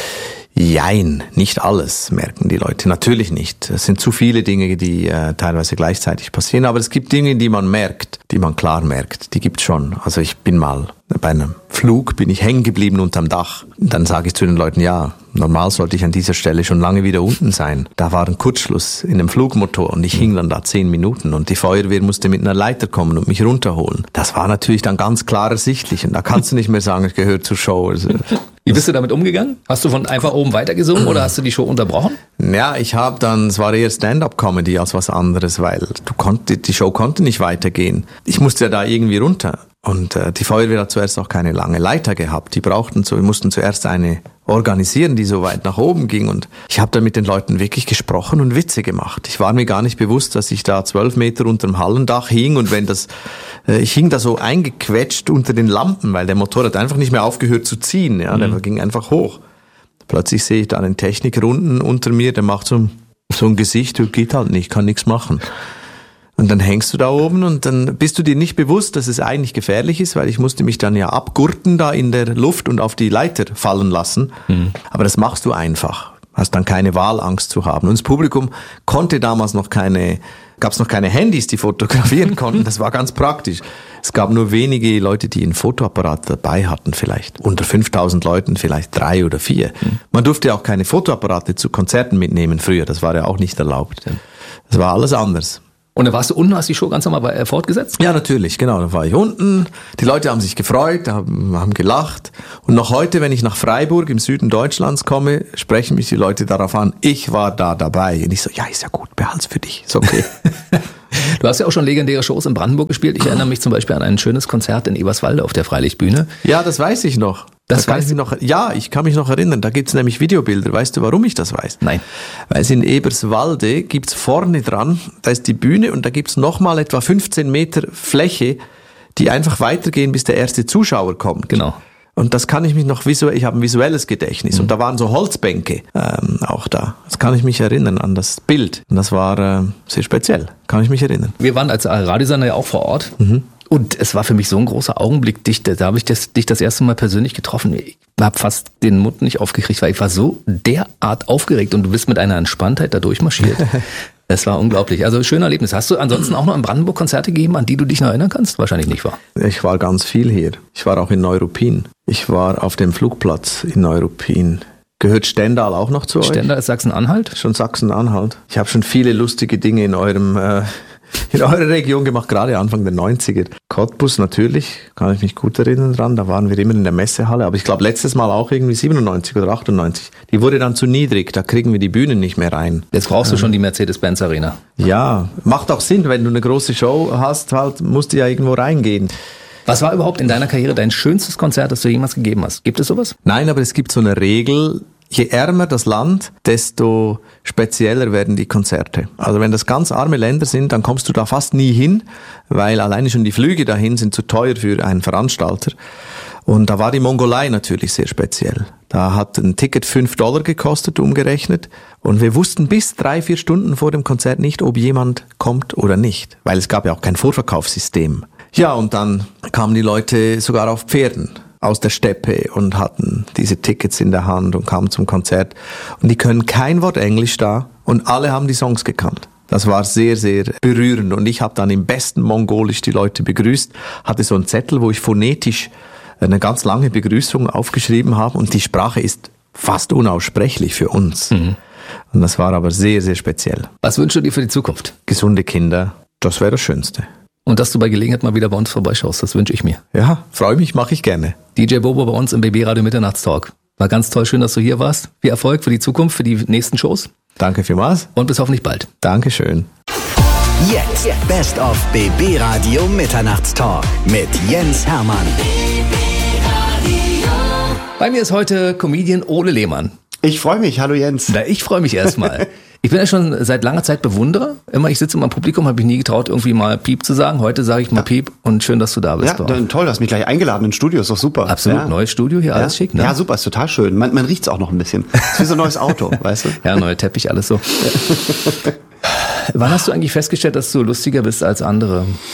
Jein, nicht alles merken die Leute, natürlich nicht. Es sind zu viele Dinge, die äh, teilweise gleichzeitig passieren, aber es gibt Dinge, die man merkt, die man klar merkt, die gibt's schon. Also ich bin mal Bei einem Flug bin ich hängen geblieben unterm Dach. Dann sage ich zu den Leuten, ja, normal sollte ich an dieser Stelle schon lange wieder unten sein. Da war ein Kurzschluss in dem Flugmotor und ich hing dann da zehn Minuten und die Feuerwehr musste mit einer Leiter kommen und mich runterholen. Das war natürlich dann ganz klar ersichtlich und da kannst du nicht mehr sagen, es gehört zur Show. Also, wie bist du damit umgegangen? Hast du von einfach oben weitergesungen oder hast du die Show unterbrochen? Ja, ich habe dann, es war eher Stand-up-Comedy als was anderes, weil du konnte, die Show konnte nicht weitergehen. Ich musste ja da irgendwie runter. Und äh, die Feuerwehr hat zuerst auch keine lange Leiter gehabt. Die brauchten so, wir mussten zuerst eine organisieren, die so weit nach oben ging. Und ich habe da mit den Leuten wirklich gesprochen und Witze gemacht. Ich war mir gar nicht bewusst, dass ich da zwölf Meter unterm Hallendach hing und wenn das, äh, ich hing da so eingequetscht unter den Lampen, weil der Motor hat einfach nicht mehr aufgehört zu ziehen. Ja, der mhm. ging einfach hoch. Plötzlich sehe ich da einen Techniker unten unter mir, der macht so, so ein Gesicht, du geht halt nicht, kann nichts machen. Und dann hängst du da oben und dann bist du dir nicht bewusst, dass es eigentlich gefährlich ist, weil ich musste mich dann ja abgurten da in der Luft und auf die Leiter fallen lassen. Mhm. Aber das machst du einfach. Hast dann keine Wahl, Angst zu haben. Und das Publikum konnte damals noch keine, gab es noch keine Handys, die fotografieren konnten. Das war ganz praktisch. Es gab nur wenige Leute, die einen Fotoapparat dabei hatten vielleicht. Unter fünftausend Leuten vielleicht drei oder vier. Mhm. Man durfte auch keine Fotoapparate zu Konzerten mitnehmen früher. Das war ja auch nicht erlaubt. Das war alles anders. Und dann warst du unten, hast die Show ganz normal fortgesetzt? Ja, natürlich, genau. Da war ich unten. Die Leute haben sich gefreut, haben, haben gelacht. Und noch heute, wenn ich nach Freiburg im Süden Deutschlands komme, sprechen mich die Leute darauf an, ich war da dabei. Und ich so, ja, ist ja gut, behalt's für dich, ist okay. Du hast ja auch schon legendäre Shows in Brandenburg gespielt. Ich erinnere mich zum Beispiel an ein schönes Konzert in Eberswalde auf der Freilichtbühne. Ja, das weiß ich noch. Das, das weiß ich noch. Ja, ich kann mich noch erinnern. Da gibt's nämlich Videobilder. Weißt du, warum ich das weiß? Nein. Weil es in Eberswalde gibt's vorne dran, da ist die Bühne und da gibt's nochmal etwa fünfzehn Meter Fläche, die einfach weitergehen, bis der erste Zuschauer kommt. Genau. Und das kann ich mich noch visuell, ich habe ein visuelles Gedächtnis. Mhm. Und da waren so Holzbänke ähm, auch da. Das kann ich mich erinnern an das Bild. Und das war äh, sehr speziell, kann ich mich erinnern. Wir waren als Radiosender ja auch vor Ort. Mhm. Und es war für mich so ein großer Augenblick, dich, da habe ich das, dich das erste Mal persönlich getroffen. Ich habe fast den Mund nicht aufgekriegt, weil ich war so derart aufgeregt und du bist mit einer Entspanntheit da durchmarschiert. Es war unglaublich. Also schönes Erlebnis. Hast du ansonsten auch noch in Brandenburg Konzerte gegeben, an die du dich noch erinnern kannst? Wahrscheinlich nicht, wahr? Ich war ganz viel hier. Ich war auch in Neuruppin. Ich war auf dem Flugplatz in Neuruppin. Gehört Stendal auch noch zu euch? Stendal ist Sachsen-Anhalt? Schon Sachsen-Anhalt. Ich habe schon viele lustige Dinge in eurem... Äh in eurer Region gemacht, gerade Anfang der neunziger. Cottbus natürlich, kann ich mich gut erinnern dran, da waren wir immer in der Messehalle, aber ich glaube letztes Mal auch irgendwie siebenundneunzig oder achtundneunzig. Die wurde dann zu niedrig, da kriegen wir die Bühnen nicht mehr rein. Jetzt brauchst du schon die Mercedes-Benz Arena. Ja, macht auch Sinn, wenn du eine große Show hast, halt musst du ja irgendwo reingehen. Was war überhaupt in deiner Karriere dein schönstes Konzert, das du jemals gegeben hast? Gibt es sowas? Nein, aber es gibt so eine Regel, je ärmer das Land, desto spezieller werden die Konzerte. Also wenn das ganz arme Länder sind, dann kommst du da fast nie hin, weil alleine schon die Flüge dahin sind zu teuer für einen Veranstalter. Und da war die Mongolei natürlich sehr speziell. Da hat ein Ticket fünf Dollar gekostet, umgerechnet. Und wir wussten bis drei, vier Stunden vor dem Konzert nicht, ob jemand kommt oder nicht. Weil es gab ja auch kein Vorverkaufssystem. Ja, und dann kamen die Leute sogar auf Pferden aus der Steppe und hatten diese Tickets in der Hand und kamen zum Konzert. Und die können kein Wort Englisch da und alle haben die Songs gekannt. Das war sehr, sehr berührend. Und ich habe dann im besten Mongolisch die Leute begrüßt, hatte so einen Zettel, wo ich phonetisch eine ganz lange Begrüßung aufgeschrieben habe. Und die Sprache ist fast unaussprechlich für uns. Mhm. Und das war aber sehr, sehr speziell. Was wünschst du dir für die Zukunft? Gesunde Kinder, das wäre das Schönste. Und dass du bei Gelegenheit mal wieder bei uns vorbeischaust, das wünsche ich mir. Ja, freue mich, mache ich gerne. D J Bobo bei uns im B B Radio Mitternachtstalk. War ganz toll, schön, dass du hier warst. Viel Erfolg für die Zukunft, für die nächsten Shows. Danke vielmals. Und bis hoffentlich bald. Dankeschön. Jetzt Best of B B Radio Mitternachtstalk mit Jens Hermann. Bei mir ist heute Comedian Ole Lehmann. Ich freue mich, hallo Jens. Na, ich freue mich erstmal. Ich bin ja schon seit langer Zeit Bewunderer. Immer, ich sitze immer im Publikum, habe ich nie getraut, irgendwie mal Piep zu sagen. Heute sage ich mal ja. Piep und schön, dass du da bist. Ja, dann, toll, du hast mich gleich eingeladen ins Studio, ist doch super. Absolut, ja. Neues Studio hier, alles ja. schick, ne? Ja, super, ist total schön. Man, man riecht's auch noch ein bisschen. Ist wie so ein neues Auto, weißt du? Ja, neuer Teppich, alles so. Wann hast du eigentlich festgestellt, dass du lustiger bist als andere?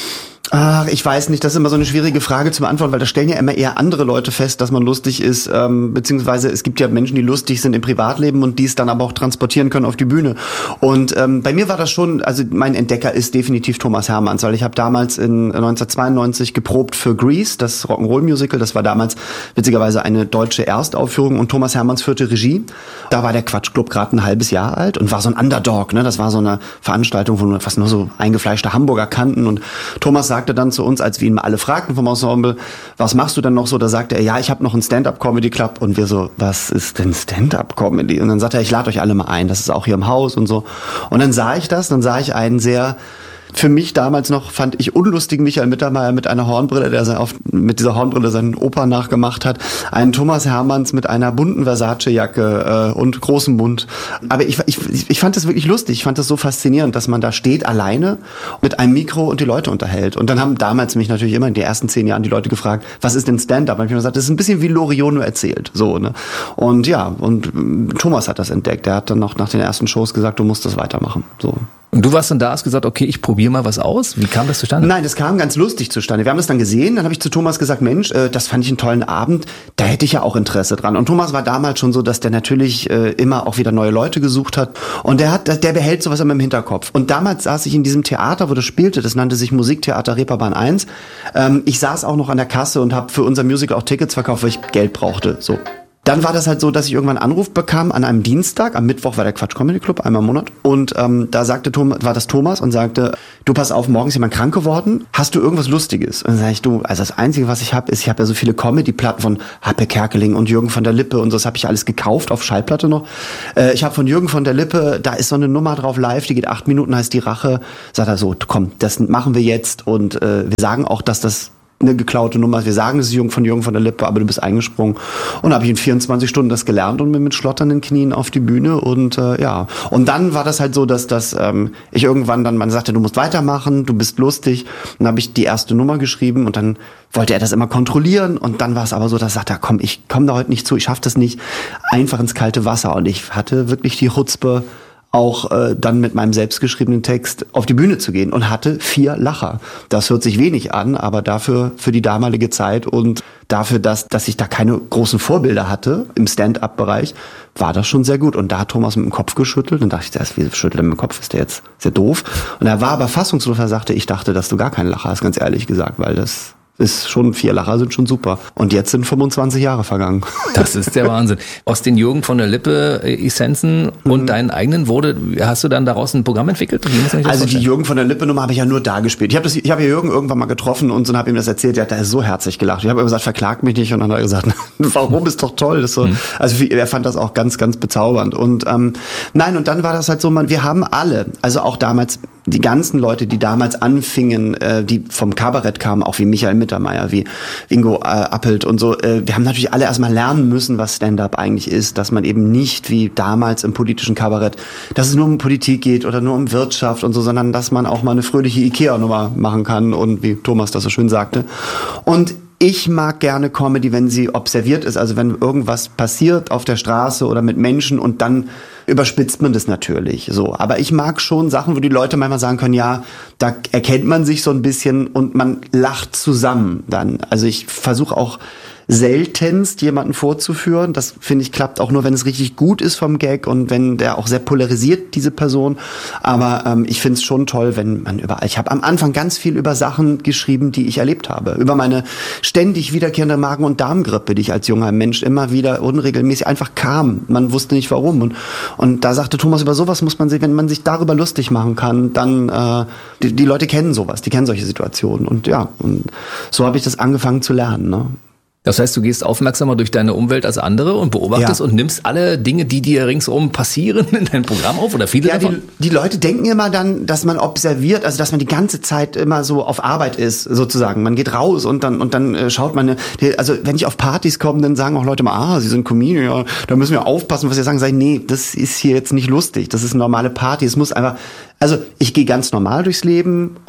Ach, ich weiß nicht, das ist immer so eine schwierige Frage zu beantworten, weil da stellen ja immer eher andere Leute fest, dass man lustig ist, ähm, beziehungsweise es gibt ja Menschen, die lustig sind im Privatleben und die es dann aber auch transportieren können auf die Bühne. Und ähm, bei mir war das schon, also mein Entdecker ist definitiv Thomas Hermanns, weil ich habe damals in neunzehnhundertzweiundneunzig geprobt für Grease, das Rock'n'Roll-Musical, das war damals witzigerweise eine deutsche Erstaufführung und Thomas Hermanns führte Regie. Da war der Quatschclub gerade ein halbes Jahr alt und war so ein Underdog, ne? Das war so eine Veranstaltung, wo fast nur so eingefleischte Hamburger kannten und Thomas sagte dann zu uns, als wir ihn mal alle fragten vom Ensemble, was machst du denn noch so? Da sagte er, ja, ich habe noch einen Stand-Up-Comedy-Club und wir so, was ist denn Stand-Up-Comedy? Und dann sagte er, ich lade euch alle mal ein, das ist auch hier im Haus und so. Und dann sah ich das, dann sah ich einen sehr, für mich damals noch, fand ich unlustigen Michael Mittermeier mit einer Hornbrille, der sein, auf, mit dieser Hornbrille seinen Opa nachgemacht hat, einen Thomas Hermanns mit einer bunten Versace-Jacke äh, und großem Mund. Aber ich, ich, ich fand das wirklich lustig, ich fand das so faszinierend, dass man da steht alleine mit einem Mikro und die Leute unterhält. Und dann haben damals mich natürlich immer in den ersten zehn Jahren die Leute gefragt, was ist denn Stand-Up? Und ich habe gesagt, das ist ein bisschen wie Loriot nur erzählt. So, ne? Und ja, und äh, Thomas hat das entdeckt. Der hat dann noch nach den ersten Shows gesagt, du musst das weitermachen. So. Und du warst dann da, hast gesagt, okay, ich probiere mal was aus. Wie kam das zustande? Nein, das kam ganz lustig zustande. Wir haben das dann gesehen, dann habe ich zu Thomas gesagt, Mensch, äh, das fand ich einen tollen Abend, da hätte ich ja auch Interesse dran. Und Thomas war damals schon so, dass der natürlich äh, immer auch wieder neue Leute gesucht hat. Und der hat, der behält sowas immer im Hinterkopf. Und damals saß ich in diesem Theater, wo das spielte, das nannte sich Musiktheater Reeperbahn eins. Ähm, ich saß auch noch an der Kasse und habe für unser Musical auch Tickets verkauft, weil ich Geld brauchte. So. Dann war das halt so, dass ich irgendwann einen Anruf bekam an einem Dienstag, am Mittwoch war der Quatsch Comedy Club, einmal im Monat. Und ähm, da sagte Thomas, war das Thomas und sagte, du pass auf, morgen ist jemand krank geworden, hast du irgendwas Lustiges? Und dann sag ich, du, also das Einzige, was ich habe, ist, ich habe ja so viele Comedy-Platten von Happe Kerkeling und Jürgen von der Lippe und so, das habe ich alles gekauft, auf Schallplatte noch. Äh, ich habe von Jürgen von der Lippe, da ist so eine Nummer drauf live, die geht acht Minuten, heißt Die Rache. Sagt er so, komm, das machen wir jetzt und äh, wir sagen auch, dass das eine geklaute Nummer. Wir sagen, es ist Jürgen von Jürgen von der Lippe, aber du bist eingesprungen. Und habe ich in vierundzwanzig Stunden das gelernt und bin mit schlotternden Knien auf die Bühne und äh, ja. Und dann war das halt so, dass dass ähm, ich irgendwann dann, man sagte, du musst weitermachen, du bist lustig. Dann habe ich die erste Nummer geschrieben und dann wollte er das immer kontrollieren und dann war es aber so, dass er sagte, komm, ich komme da heute nicht zu, ich schaffe das nicht, einfach ins kalte Wasser. Und ich hatte wirklich die Chutzpe, auch äh, dann mit meinem selbstgeschriebenen Text auf die Bühne zu gehen und hatte vier Lacher. Das hört sich wenig an, aber dafür für die damalige Zeit und dafür, dass dass ich da keine großen Vorbilder hatte im Stand-up-Bereich, war das schon sehr gut. Und da hat Thomas mit dem Kopf geschüttelt und dachte ich, das, wie schüttelt er mit dem Kopf, ist der jetzt sehr doof. Und er war aber fassungslos, er sagte, ich dachte, dass du gar keinen Lacher hast, ganz ehrlich gesagt, weil das ist schon, vier Lacher sind schon super. Und jetzt sind fünfundzwanzig Jahre vergangen. Das ist der Wahnsinn. Aus den Jürgen von der Lippe Essenzen und mhm. deinen eigenen wurde, hast du dann daraus ein Programm entwickelt? Wie muss man sich das also vorstellen? Die Jürgen von der Lippe Nummer habe ich ja nur da gespielt. Ich habe das, ich habe ja Jürgen irgendwann mal getroffen und so habe ihm das erzählt. Der hat da so herzlich gelacht. Ich habe ihm gesagt, verklag mich nicht. Und dann hat er gesagt, warum, ist doch toll. Das so, mhm. Also er fand das auch ganz, ganz bezaubernd. Und ähm, nein, und dann war das halt so, man, wir haben alle, also auch damals die ganzen Leute, die damals anfingen, äh, die vom Kabarett kamen, auch wie Michael Mittermeier, wie Ingo äh, Appelt und so, äh, wir haben natürlich alle erstmal lernen müssen, was Stand-up eigentlich ist, dass man eben nicht wie damals im politischen Kabarett, dass es nur um Politik geht oder nur um Wirtschaft und so, sondern dass man auch mal eine fröhliche Ikea-Nummer machen kann und wie Thomas das so schön sagte. Und ich mag gerne Comedy, wenn sie observiert ist, also wenn irgendwas passiert auf der Straße oder mit Menschen und dann überspitzt man das natürlich so. Aber ich mag schon Sachen, wo die Leute manchmal sagen können, ja, da erkennt man sich so ein bisschen und man lacht zusammen dann. Also ich versuche auch seltenst jemanden vorzuführen. Das, finde ich, klappt auch nur, wenn es richtig gut ist vom Gag und wenn der auch sehr polarisiert, diese Person. Aber ähm, ich finde es schon toll, wenn man überall... Ich habe am Anfang ganz viel über Sachen geschrieben, die ich erlebt habe. Über meine ständig wiederkehrende Magen- und Darmgrippe, die ich als junger Mensch immer wieder unregelmäßig einfach kam. Man wusste nicht warum. Und, und da sagte Thomas, über sowas muss man sich, wenn man sich darüber lustig machen kann, dann... Äh, die, die Leute kennen sowas, die kennen solche Situationen. Und ja, und so habe ich das angefangen zu lernen, ne? Das heißt, du gehst aufmerksamer durch deine Umwelt als andere und beobachtest ja. und nimmst alle Dinge, die dir ringsum passieren, in dein Programm auf oder viele ja, davon? Die, die Leute denken immer dann, dass man observiert, also dass man die ganze Zeit immer so auf Arbeit ist, sozusagen. Man geht raus und dann und dann äh, schaut man, die, also wenn ich auf Partys komme, dann sagen auch Leute mal, ah, sie sind Comedian, ja, da müssen wir aufpassen, was sie sagen. Sag ich, nee, das ist hier jetzt nicht lustig, das ist eine normale Party. Es muss einfach, also ich gehe ganz normal durchs Leben und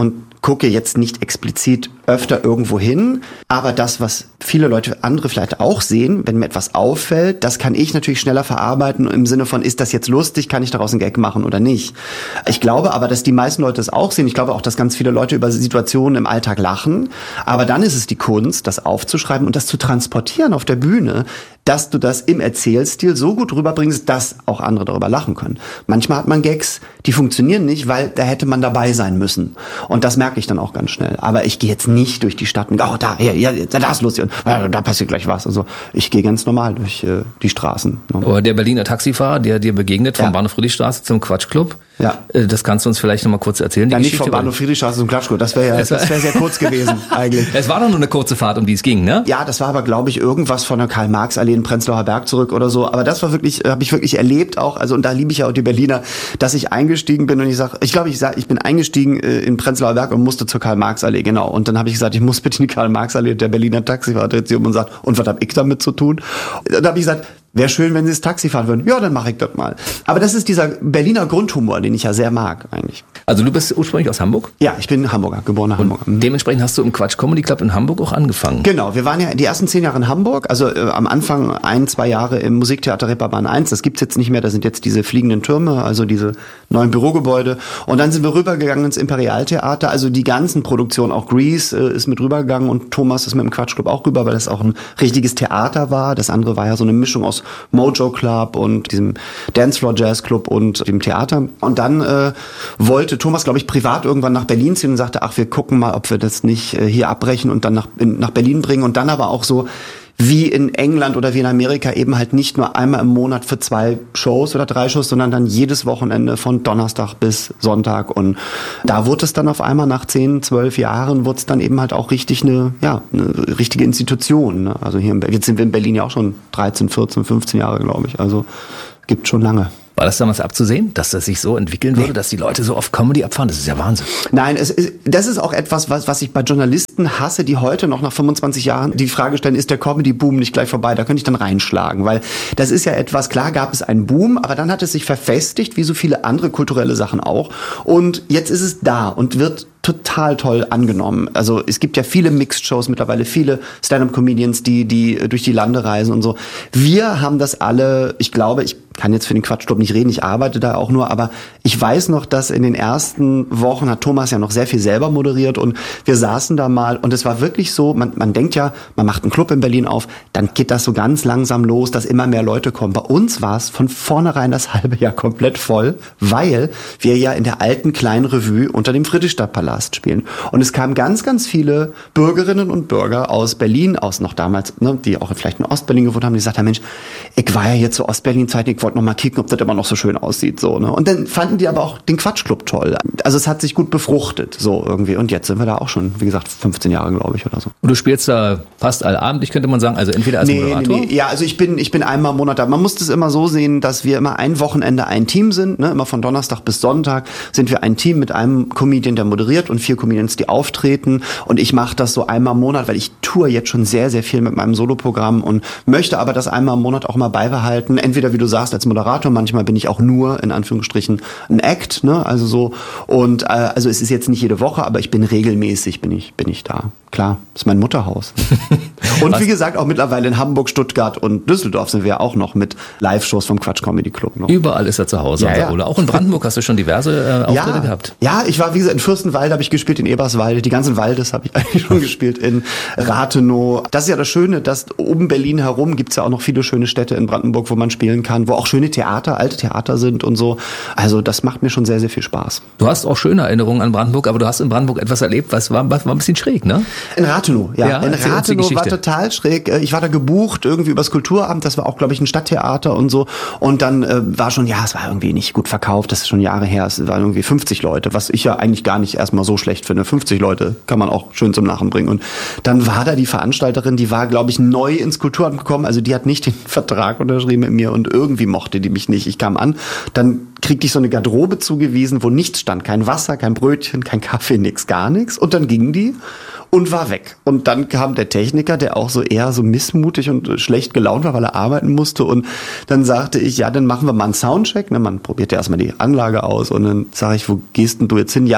gucke jetzt nicht explizit öfter irgendwo hin, aber das, was viele Leute, andere vielleicht auch sehen, wenn mir etwas auffällt, das kann ich natürlich schneller verarbeiten im Sinne von, ist das jetzt lustig, kann ich daraus einen Gag machen oder nicht. Ich glaube aber, dass die meisten Leute das auch sehen. Ich glaube auch, dass ganz viele Leute über Situationen im Alltag lachen, aber dann ist es die Kunst, das aufzuschreiben und das zu transportieren auf der Bühne, dass du das im Erzählstil so gut rüberbringst, dass auch andere darüber lachen können. Manchmal hat man Gags, die funktionieren nicht, weil da hätte man dabei sein müssen. Und das merke ich dann auch ganz schnell. Aber ich gehe jetzt nicht durch die Stadt und oh, da, ja, ja, da ist lustig und äh, da passiert gleich was. Also ich gehe ganz normal durch äh, die Straßen. Aber der Berliner Taxifahrer, der dir begegnet, vom Ja. Bahnhof Friedrichstraße zum Quatschclub, Ja. äh, das kannst du uns vielleicht noch mal kurz erzählen. Die Ja, nicht Geschichte, vom Bahnhof Friedrichstraße zum Quatschkurs. Das wäre ja, Es war- das wäre sehr kurz gewesen eigentlich. Es war doch nur eine kurze Fahrt, um die es ging, ne? Ja, das war aber, glaube ich, irgendwas von der Karl-Marx-Allee in Prenzlauer Berg zurück oder so. Aber das war wirklich, habe ich wirklich erlebt auch. Also und da liebe ich ja auch die Berliner, dass ich eingestiegen bin und ich sage, ich glaube, ich sag, ich bin eingestiegen äh, in Prenzlauer Berg und musste zur Karl-Marx-Allee, genau. Und dann habe ich gesagt, ich muss bitte in die Karl-Marx-Allee. Der Berliner Taxifahrer dreht sich um und sagt, und was habe ich damit zu tun? Und dann habe ich gesagt, wäre schön, wenn Sie das Taxi fahren würden. Ja, dann mache ich das mal. Aber das ist dieser Berliner Grundhumor, den ich ja sehr mag eigentlich. Also du bist ursprünglich aus Hamburg? Ja, ich bin Hamburger, geborener Hamburger. Mhm. Dementsprechend hast du im Quatsch Comedy Club in Hamburg auch angefangen. Genau, wir waren ja die ersten zehn Jahre in Hamburg, also äh, am Anfang ein, zwei Jahre im Musiktheater Reeperbahn eins, das gibt's jetzt nicht mehr, da sind jetzt diese fliegenden Türme, also diese neuen Bürogebäude und dann sind wir rübergegangen ins Imperialtheater, also die ganzen Produktionen, auch Grease äh, ist mit rübergegangen und Thomas ist mit dem Quatschclub auch rüber, weil das auch ein richtiges Theater war, das andere war ja so eine Mischung aus Mojo Club und diesem Dancefloor Jazz Club und dem Theater und dann äh, wollte Thomas, glaube ich, privat irgendwann nach Berlin ziehen und sagte, ach, wir gucken mal, ob wir das nicht äh, hier abbrechen und dann nach, in, nach Berlin bringen und dann aber auch so wie in England oder wie in Amerika eben halt nicht nur einmal im Monat für zwei Shows oder drei Shows, sondern dann jedes Wochenende von Donnerstag bis Sonntag und da wurde es dann auf einmal nach zehn, zwölf Jahren wurde es dann eben halt auch richtig eine, ja, eine richtige Institution, ne? Also hier in, jetzt sind wir in Berlin ja auch schon dreizehn, vierzehn, fünfzehn Jahre, glaube ich, also gibt schon lange. War das damals abzusehen, dass das sich so entwickeln würde, dass die Leute so auf Comedy abfahren? Das ist ja Wahnsinn. Nein, es ist, das ist auch etwas, was, was ich bei Journalisten hasse, die heute noch nach fünfundzwanzig Jahren die Frage stellen, ist der Comedy-Boom nicht gleich vorbei? Da könnte ich dann reinschlagen, weil das ist ja etwas, klar gab es einen Boom, aber dann hat es sich verfestigt, wie so viele andere kulturelle Sachen auch. Und jetzt ist es da und wird total toll angenommen. Also es gibt ja viele Mixed-Shows mittlerweile, viele Stand-up-Comedians, die die durch die Lande reisen und so. Wir haben das alle, ich glaube, ich kann jetzt für den Quatschclub nicht reden, ich arbeite da auch nur, aber ich weiß noch, dass in den ersten Wochen hat Thomas ja noch sehr viel selber moderiert und wir saßen da mal und es war wirklich so, man, man denkt ja, man macht einen Club in Berlin auf, dann geht das so ganz langsam los, dass immer mehr Leute kommen. Bei uns war es von vornherein das halbe Jahr komplett voll, weil wir ja in der alten kleinen Revue unter dem Friedrichstadtpalast spielen. Und es kamen ganz, ganz viele Bürgerinnen und Bürger aus Berlin, aus noch damals, ne, die auch vielleicht in Ostberlin gewohnt haben, die gesagt haben, Mensch, ich war ja jetzt zur Ostberlin-Zeit, ich wollte noch mal kicken, ob das immer noch so schön aussieht, so, ne. Und dann fanden die aber auch den Quatschclub toll. Also es hat sich gut befruchtet, so irgendwie. Und jetzt sind wir da auch schon, wie gesagt, fünfzehn Jahre, glaube ich, oder so. Und du spielst da fast allabendlich, könnte man sagen, also entweder als Nee, Moderator? nee, nee. Ja, also ich bin, ich bin einmal im Monat da. Man muss das immer so sehen, dass wir immer ein Wochenende ein Team sind, ne? Immer von Donnerstag bis Sonntag sind wir ein Team mit einem Comedian, der moderiert und vier Comedians, die auftreten. Und ich mache das so einmal im Monat, weil ich tour jetzt schon sehr, sehr viel mit meinem Soloprogramm und möchte aber das einmal im Monat auch mal beibehalten. Entweder, wie du sagst, als Moderator, manchmal bin ich auch nur, in Anführungsstrichen, ein Act, ne? Also so. Und äh, also es ist jetzt nicht jede Woche, aber ich bin regelmäßig, bin ich, bin ich da. Klar, das ist mein Mutterhaus. Und Was? wie gesagt, auch mittlerweile in Hamburg, Stuttgart und Düsseldorf sind wir auch noch mit Live-Shows vom Quatsch Comedy Club noch. Überall ist er zu Hause. Ja, unser ja. Ole. Auch in Brandenburg hast du schon diverse äh, Auftritte ja, gehabt. Ja, ich war, wie gesagt, in Fürstenwalde habe ich gespielt, in Eberswalde, die ganzen Waldes habe ich eigentlich schon gespielt, in Rathenow. Das ist ja das Schöne, dass um Berlin herum gibt's ja auch noch viele schöne Städte in Brandenburg, wo man spielen kann, wo auch schöne Theater, alte Theater sind und so. Also das macht mir schon sehr, sehr viel Spaß. Du hast auch schöne Erinnerungen an Brandenburg, aber du hast in Brandenburg etwas erlebt, was war, was war ein bisschen schräg, ne? In Rathenow, ja. Ja, in erzähl uns die Rathenow war Geschichte. total schräg. Ich war da gebucht, irgendwie übers Kulturamt, das war auch, glaube ich, ein Stadttheater und so. Und dann äh, war schon, ja, es war irgendwie nicht gut verkauft, das ist schon Jahre her, es waren irgendwie fünfzig Leute, was ich ja eigentlich gar nicht erstmal so schlecht finde. fünfzig Leute kann man auch schön zum Lachen bringen. Und dann war da die Veranstalterin, die war, glaube ich, neu ins Kulturamt gekommen, also die hat nicht den Vertrag unterschrieben mit mir und irgendwie mochte die mich nicht. Ich kam an, dann kriegte ich so eine Garderobe zugewiesen, wo nichts stand, kein Wasser, kein Brötchen, kein Kaffee, nix, gar nichts. Und dann ging die und war weg. Und dann kam der Techniker, der auch so eher so missmutig und schlecht gelaunt war, weil er arbeiten musste. Und dann sagte ich, ja, dann machen wir mal einen Soundcheck. Ne, man probiert ja erstmal die Anlage aus. Und dann sage ich, wo gehst denn du jetzt hin? Ja,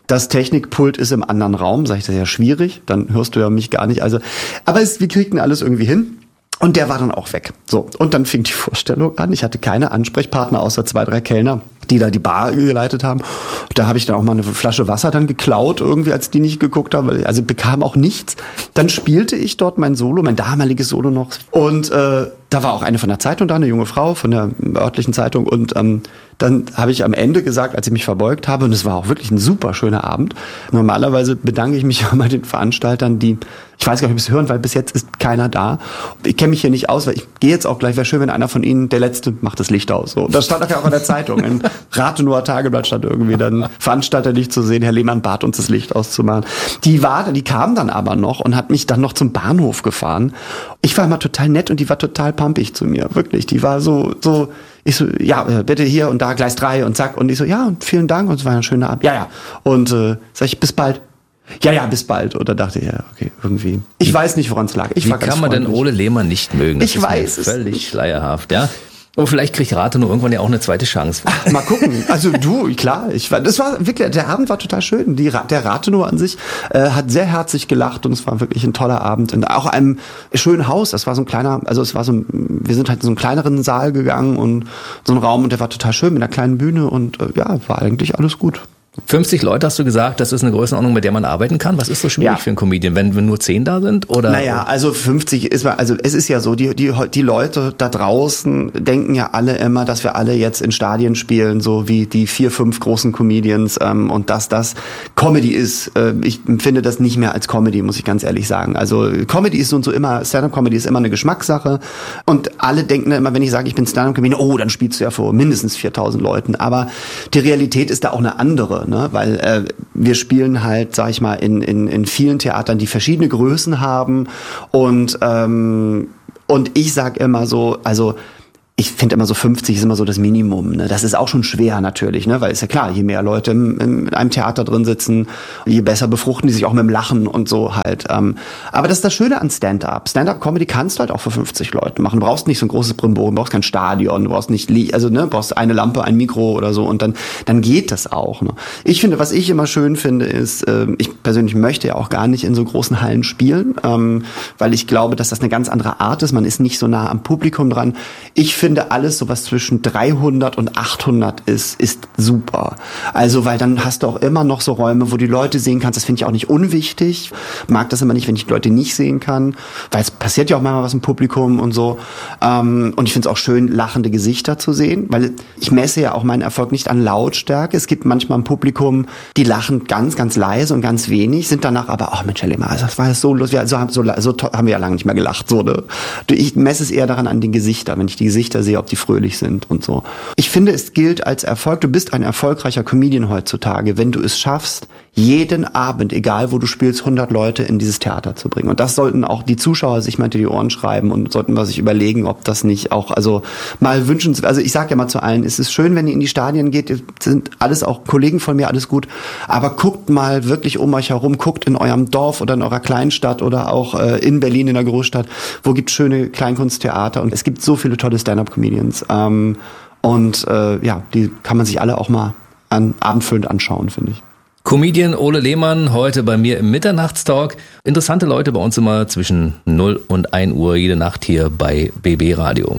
Das Technikpult ist im anderen Raum, sag ich, das ist ja schwierig, dann hörst du ja mich gar nicht. Also, aber es, wir kriegten alles irgendwie hin. Und der war dann auch weg. So, und dann fing die Vorstellung an. Ich hatte keine Ansprechpartner außer zwei, drei Kellner, die da die Bar geleitet haben. Da habe ich dann auch mal eine Flasche Wasser dann geklaut, irgendwie, als die nicht geguckt haben. Also bekam auch nichts. Dann spielte ich dort mein Solo, mein damaliges Solo noch. Und äh, da war auch eine von der Zeitung da, eine junge Frau von der örtlichen Zeitung. Und ähm, dann habe ich am Ende gesagt, als ich mich verbeugt habe, und es war auch wirklich ein super schöner Abend. Normalerweise bedanke ich mich ja mal den Veranstaltern, die, ich weiß gar nicht, ob sie es hören, weil bis jetzt ist keiner da. Ich kenne mich hier nicht aus, weil ich gehe jetzt auch gleich, wäre schön, wenn einer von Ihnen, der Letzte, macht das Licht aus. So, das stand nachher auch in der Zeitung. Im Rathenower Tageblatt stand irgendwie dann Veranstalter nicht zu sehen, Herr Lehmann bat uns, das Licht auszumachen. Die war, die kam dann aber noch und hat mich dann noch zum Bahnhof gefahren. Ich war immer total nett und die war total pumpig zu mir, wirklich. Die war so, so, ich so, ja, bitte hier und da Gleis drei und zack. Und ich so, ja, und vielen Dank und es war ein schöner Abend. Ja, ja. Und äh, sag ich, bis bald. Ja, ja, bis bald. Und da dachte ich, ja, okay, irgendwie. Ich weiß nicht, woran es lag. Ich Wie war ganz kann man denn freundlich. Ole Lehmann nicht mögen? Das Ich ist weiß mir es völlig nicht. schleierhaft, ja. Aber vielleicht kriegt Rathenow irgendwann ja auch eine zweite Chance. Ach, mal gucken. Also du, klar, ich war, das war wirklich, der Abend war total schön. Die, der Rathenow an sich äh, hat sehr herzlich gelacht und es war wirklich ein toller Abend. Und auch einem schönen Haus. Das war so ein kleiner, also es war so, ein, wir sind halt in so einen kleineren Saal gegangen und so ein Raum und der war total schön mit einer kleinen Bühne und äh, ja, war eigentlich alles gut. fünfzig Leute hast du gesagt, das ist eine Größenordnung, mit der man arbeiten kann. Was ist so schwierig Ja. für einen Comedian, wenn wir nur zehn da sind? Oder? Naja, also fünfzig ist, also es ist ja so, die, die, die Leute da draußen denken ja alle immer, dass wir alle jetzt in Stadien spielen, so wie die vier, fünf großen Comedians ähm, und dass das Comedy ist. Äh, ich empfinde das nicht mehr als Comedy, muss ich ganz ehrlich sagen. Also Comedy ist und so immer, Stand-up-Comedy ist immer eine Geschmackssache und alle denken dann immer, wenn ich sage, ich bin Stand-up-Comedian, oh, dann spielst du ja vor mindestens viertausend Leuten. Aber die Realität ist da auch eine andere. Ne? Weil äh, wir spielen halt, sag ich mal, in, in, in vielen Theatern, die verschiedene Größen haben und ähm, und ich sag immer so, also ich finde immer so fünfzig ist immer so das Minimum. Ne? Das ist auch schon schwer natürlich, ne? Weil ist ja klar, je mehr Leute im, im, in einem Theater drin sitzen, je besser befruchten die sich auch mit dem Lachen und so halt. Ähm. Aber das ist das Schöne an Stand-up. Stand-up-Comedy kannst du halt auch für fünfzig Leute machen. Du brauchst nicht so ein großes Brimborium, du brauchst kein Stadion, du brauchst nicht, also ne, brauchst eine Lampe, ein Mikro oder so und dann dann geht das auch. Ne? Ich finde, was ich immer schön finde, ist, äh, ich persönlich möchte ja auch gar nicht in so großen Hallen spielen, ähm, weil ich glaube, dass das eine ganz andere Art ist. Man ist nicht so nah am Publikum dran. Ich finde alles, so was zwischen dreihundert und achthundert ist, ist super. Also, weil dann hast du auch immer noch so Räume, wo die Leute sehen kannst. Das finde ich auch nicht unwichtig. Mag das immer nicht, wenn ich die Leute nicht sehen kann, weil es passiert ja auch manchmal was im Publikum und so. Ähm, und ich finde es auch schön, lachende Gesichter zu sehen, weil ich messe ja auch meinen Erfolg nicht an Lautstärke. Es gibt manchmal im Publikum, die lachen ganz, ganz leise und ganz wenig, sind danach aber, ach Mensch, Herr Lehmann, das war so lustig, so, so, so, so haben wir ja lange nicht mehr gelacht. So, ne? Ich messe es eher daran an den Gesichtern, wenn ich die Gesichter sehe, ob die fröhlich sind und so. Ich finde, es gilt als Erfolg. Du bist ein erfolgreicher Comedian heutzutage, wenn du es schaffst, jeden Abend, egal wo du spielst, hundert Leute in dieses Theater zu bringen. Und das sollten auch die Zuschauer sich mal hinter die Ohren schreiben und sollten wir sich überlegen, ob das nicht auch, also mal wünschenswert, also ich sage ja mal zu allen, es ist schön, wenn ihr in die Stadien geht, sind alles auch Kollegen von mir, alles gut, aber guckt mal wirklich um euch herum, guckt in eurem Dorf oder in eurer Kleinstadt oder auch äh, in Berlin in der Großstadt, wo gibt es schöne Kleinkunsttheater und es gibt so viele tolle Stand-up-Comedians ähm, und äh, ja, die kann man sich alle auch mal an, abendfüllend anschauen, finde ich. Comedian Ole Lehmann, heute bei mir im Mitternachtstalk. Interessante Leute bei uns immer zwischen null und ein Uhr jede Nacht hier bei B B Radio.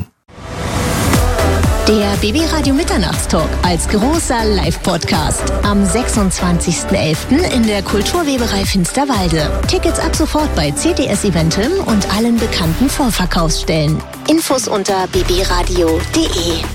Der B B Radio Mitternachtstalk als großer Live-Podcast am sechsundzwanzigsten elften in der Kulturweberei Finsterwalde. Tickets ab sofort bei C T S Eventim und allen bekannten Vorverkaufsstellen. Infos unter b b radio punkt d e.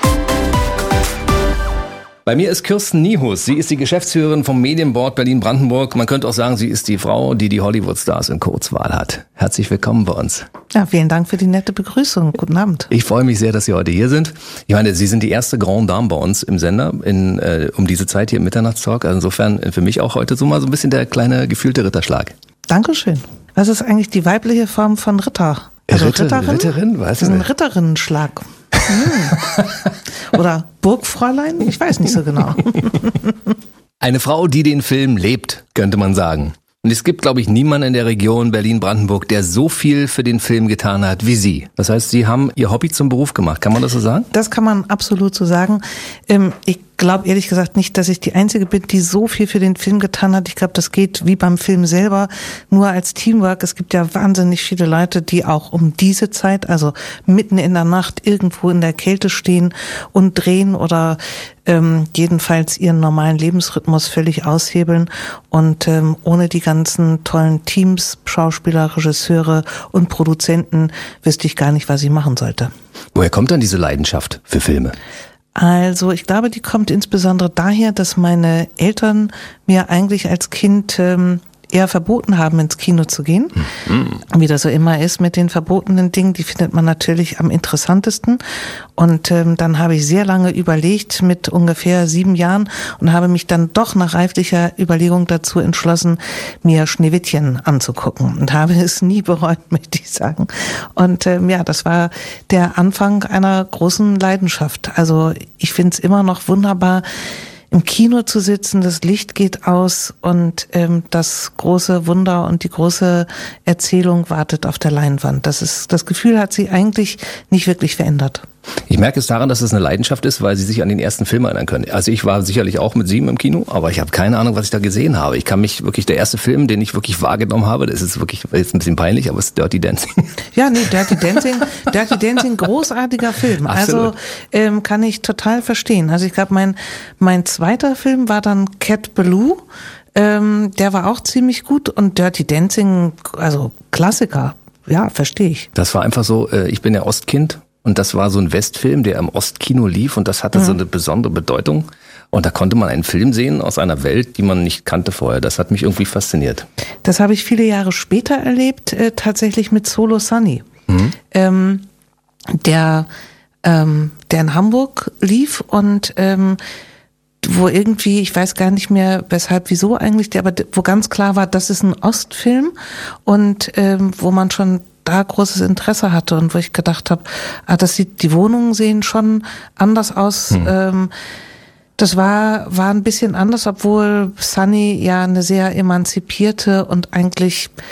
Bei mir ist Kirsten Niehus. Sie ist die Geschäftsführerin vom Medienboard Berlin-Brandenburg. Man könnte auch sagen, sie ist die Frau, die die Hollywood-Stars in Kurzwahl hat. Herzlich willkommen bei uns. Ja, vielen Dank für die nette Begrüßung. Guten Abend. Ich freue mich sehr, dass Sie heute hier sind. Ich meine, Sie sind die erste Grande Dame bei uns im Sender in, äh, um diese Zeit hier im Mitternachtstalk. Also insofern für mich auch heute so mal so ein bisschen der kleine gefühlte Ritterschlag. Dankeschön. Was ist eigentlich die weibliche Form von Ritter? Also Ritter, Ritterin? Ritterin? Weiß ich Ein nicht. Ritterinnenschlag. Hm. Oder Burgfräulein? Ich weiß nicht so genau. Eine Frau, die den Film lebt, könnte man sagen. Und es gibt, glaube ich, niemanden in der Region Berlin-Brandenburg, der so viel für den Film getan hat wie Sie. Das heißt, Sie haben Ihr Hobby zum Beruf gemacht. Kann man das so sagen? Das kann man absolut so sagen. Ich glaube ehrlich gesagt nicht, dass ich die Einzige bin, die so viel für den Film getan hat. Ich glaube, das geht wie beim Film selber nur als Teamwork. Es gibt ja wahnsinnig viele Leute, die auch um diese Zeit, also mitten in der Nacht irgendwo in der Kälte stehen und drehen oder ähm, jedenfalls ihren normalen Lebensrhythmus völlig aushebeln. Und ähm, ohne die ganzen tollen Teams, Schauspieler, Regisseure und Produzenten wüsste ich gar nicht, was ich machen sollte. Woher kommt dann diese Leidenschaft für Filme? Also ich glaube, die kommt insbesondere daher, dass meine Eltern mir eigentlich als Kind ähm, eher verboten haben, ins Kino zu gehen. Mhm. Wie das so immer ist mit den verbotenen Dingen, die findet man natürlich am interessantesten. Und ähm, dann habe ich sehr lange überlegt, mit ungefähr sieben Jahren, und habe mich dann doch nach reiflicher Überlegung dazu entschlossen, mir Schneewittchen anzugucken. Und habe es nie bereut, möchte ich sagen. Und ähm, ja, das war der Anfang einer großen Leidenschaft. Also ich finde es immer noch wunderbar, im Kino zu sitzen, das Licht geht aus und ähm, das große Wunder und die große Erzählung wartet auf der Leinwand. Das ist, das Gefühl hat sie eigentlich nicht wirklich verändert. Ich merke es daran, dass es eine Leidenschaft ist, weil Sie sich an den ersten Film erinnern können. Also ich war sicherlich auch mit sieben im Kino, aber ich habe keine Ahnung, was ich da gesehen habe. Ich kann mich wirklich, der erste Film, den ich wirklich wahrgenommen habe, das ist wirklich, jetzt ein bisschen peinlich, aber es ist Dirty Dancing. Ja, nee, Dirty Dancing, Dirty Dancing, großartiger Film. Absolut. Also ähm, kann ich total verstehen. Also ich glaube, mein mein zweiter Film war dann Cat Ballou. Ähm, der war auch ziemlich gut und Dirty Dancing, also Klassiker. Ja, verstehe ich. Das war einfach so, äh, ich bin ja Ostkind. Und das war so ein Westfilm, der im Ostkino lief und das hatte mhm. so eine besondere Bedeutung. Und da konnte man einen Film sehen aus einer Welt, die man nicht kannte vorher. Das hat mich irgendwie fasziniert. Das habe ich viele Jahre später erlebt, äh, tatsächlich mit Solo Sunny. Mhm. Ähm, der, ähm, der in Hamburg lief und ähm, wo irgendwie, ich weiß gar nicht mehr, weshalb, wieso eigentlich, der, aber wo ganz klar war, das ist ein Ostfilm und ähm, wo man schon da großes Interesse hatte und wo ich gedacht habe, ah, das sieht, die Wohnungen sehen schon anders aus. Hm. Ähm, das war war ein bisschen anders, obwohl Sunny ja eine sehr emanzipierte und eigentlich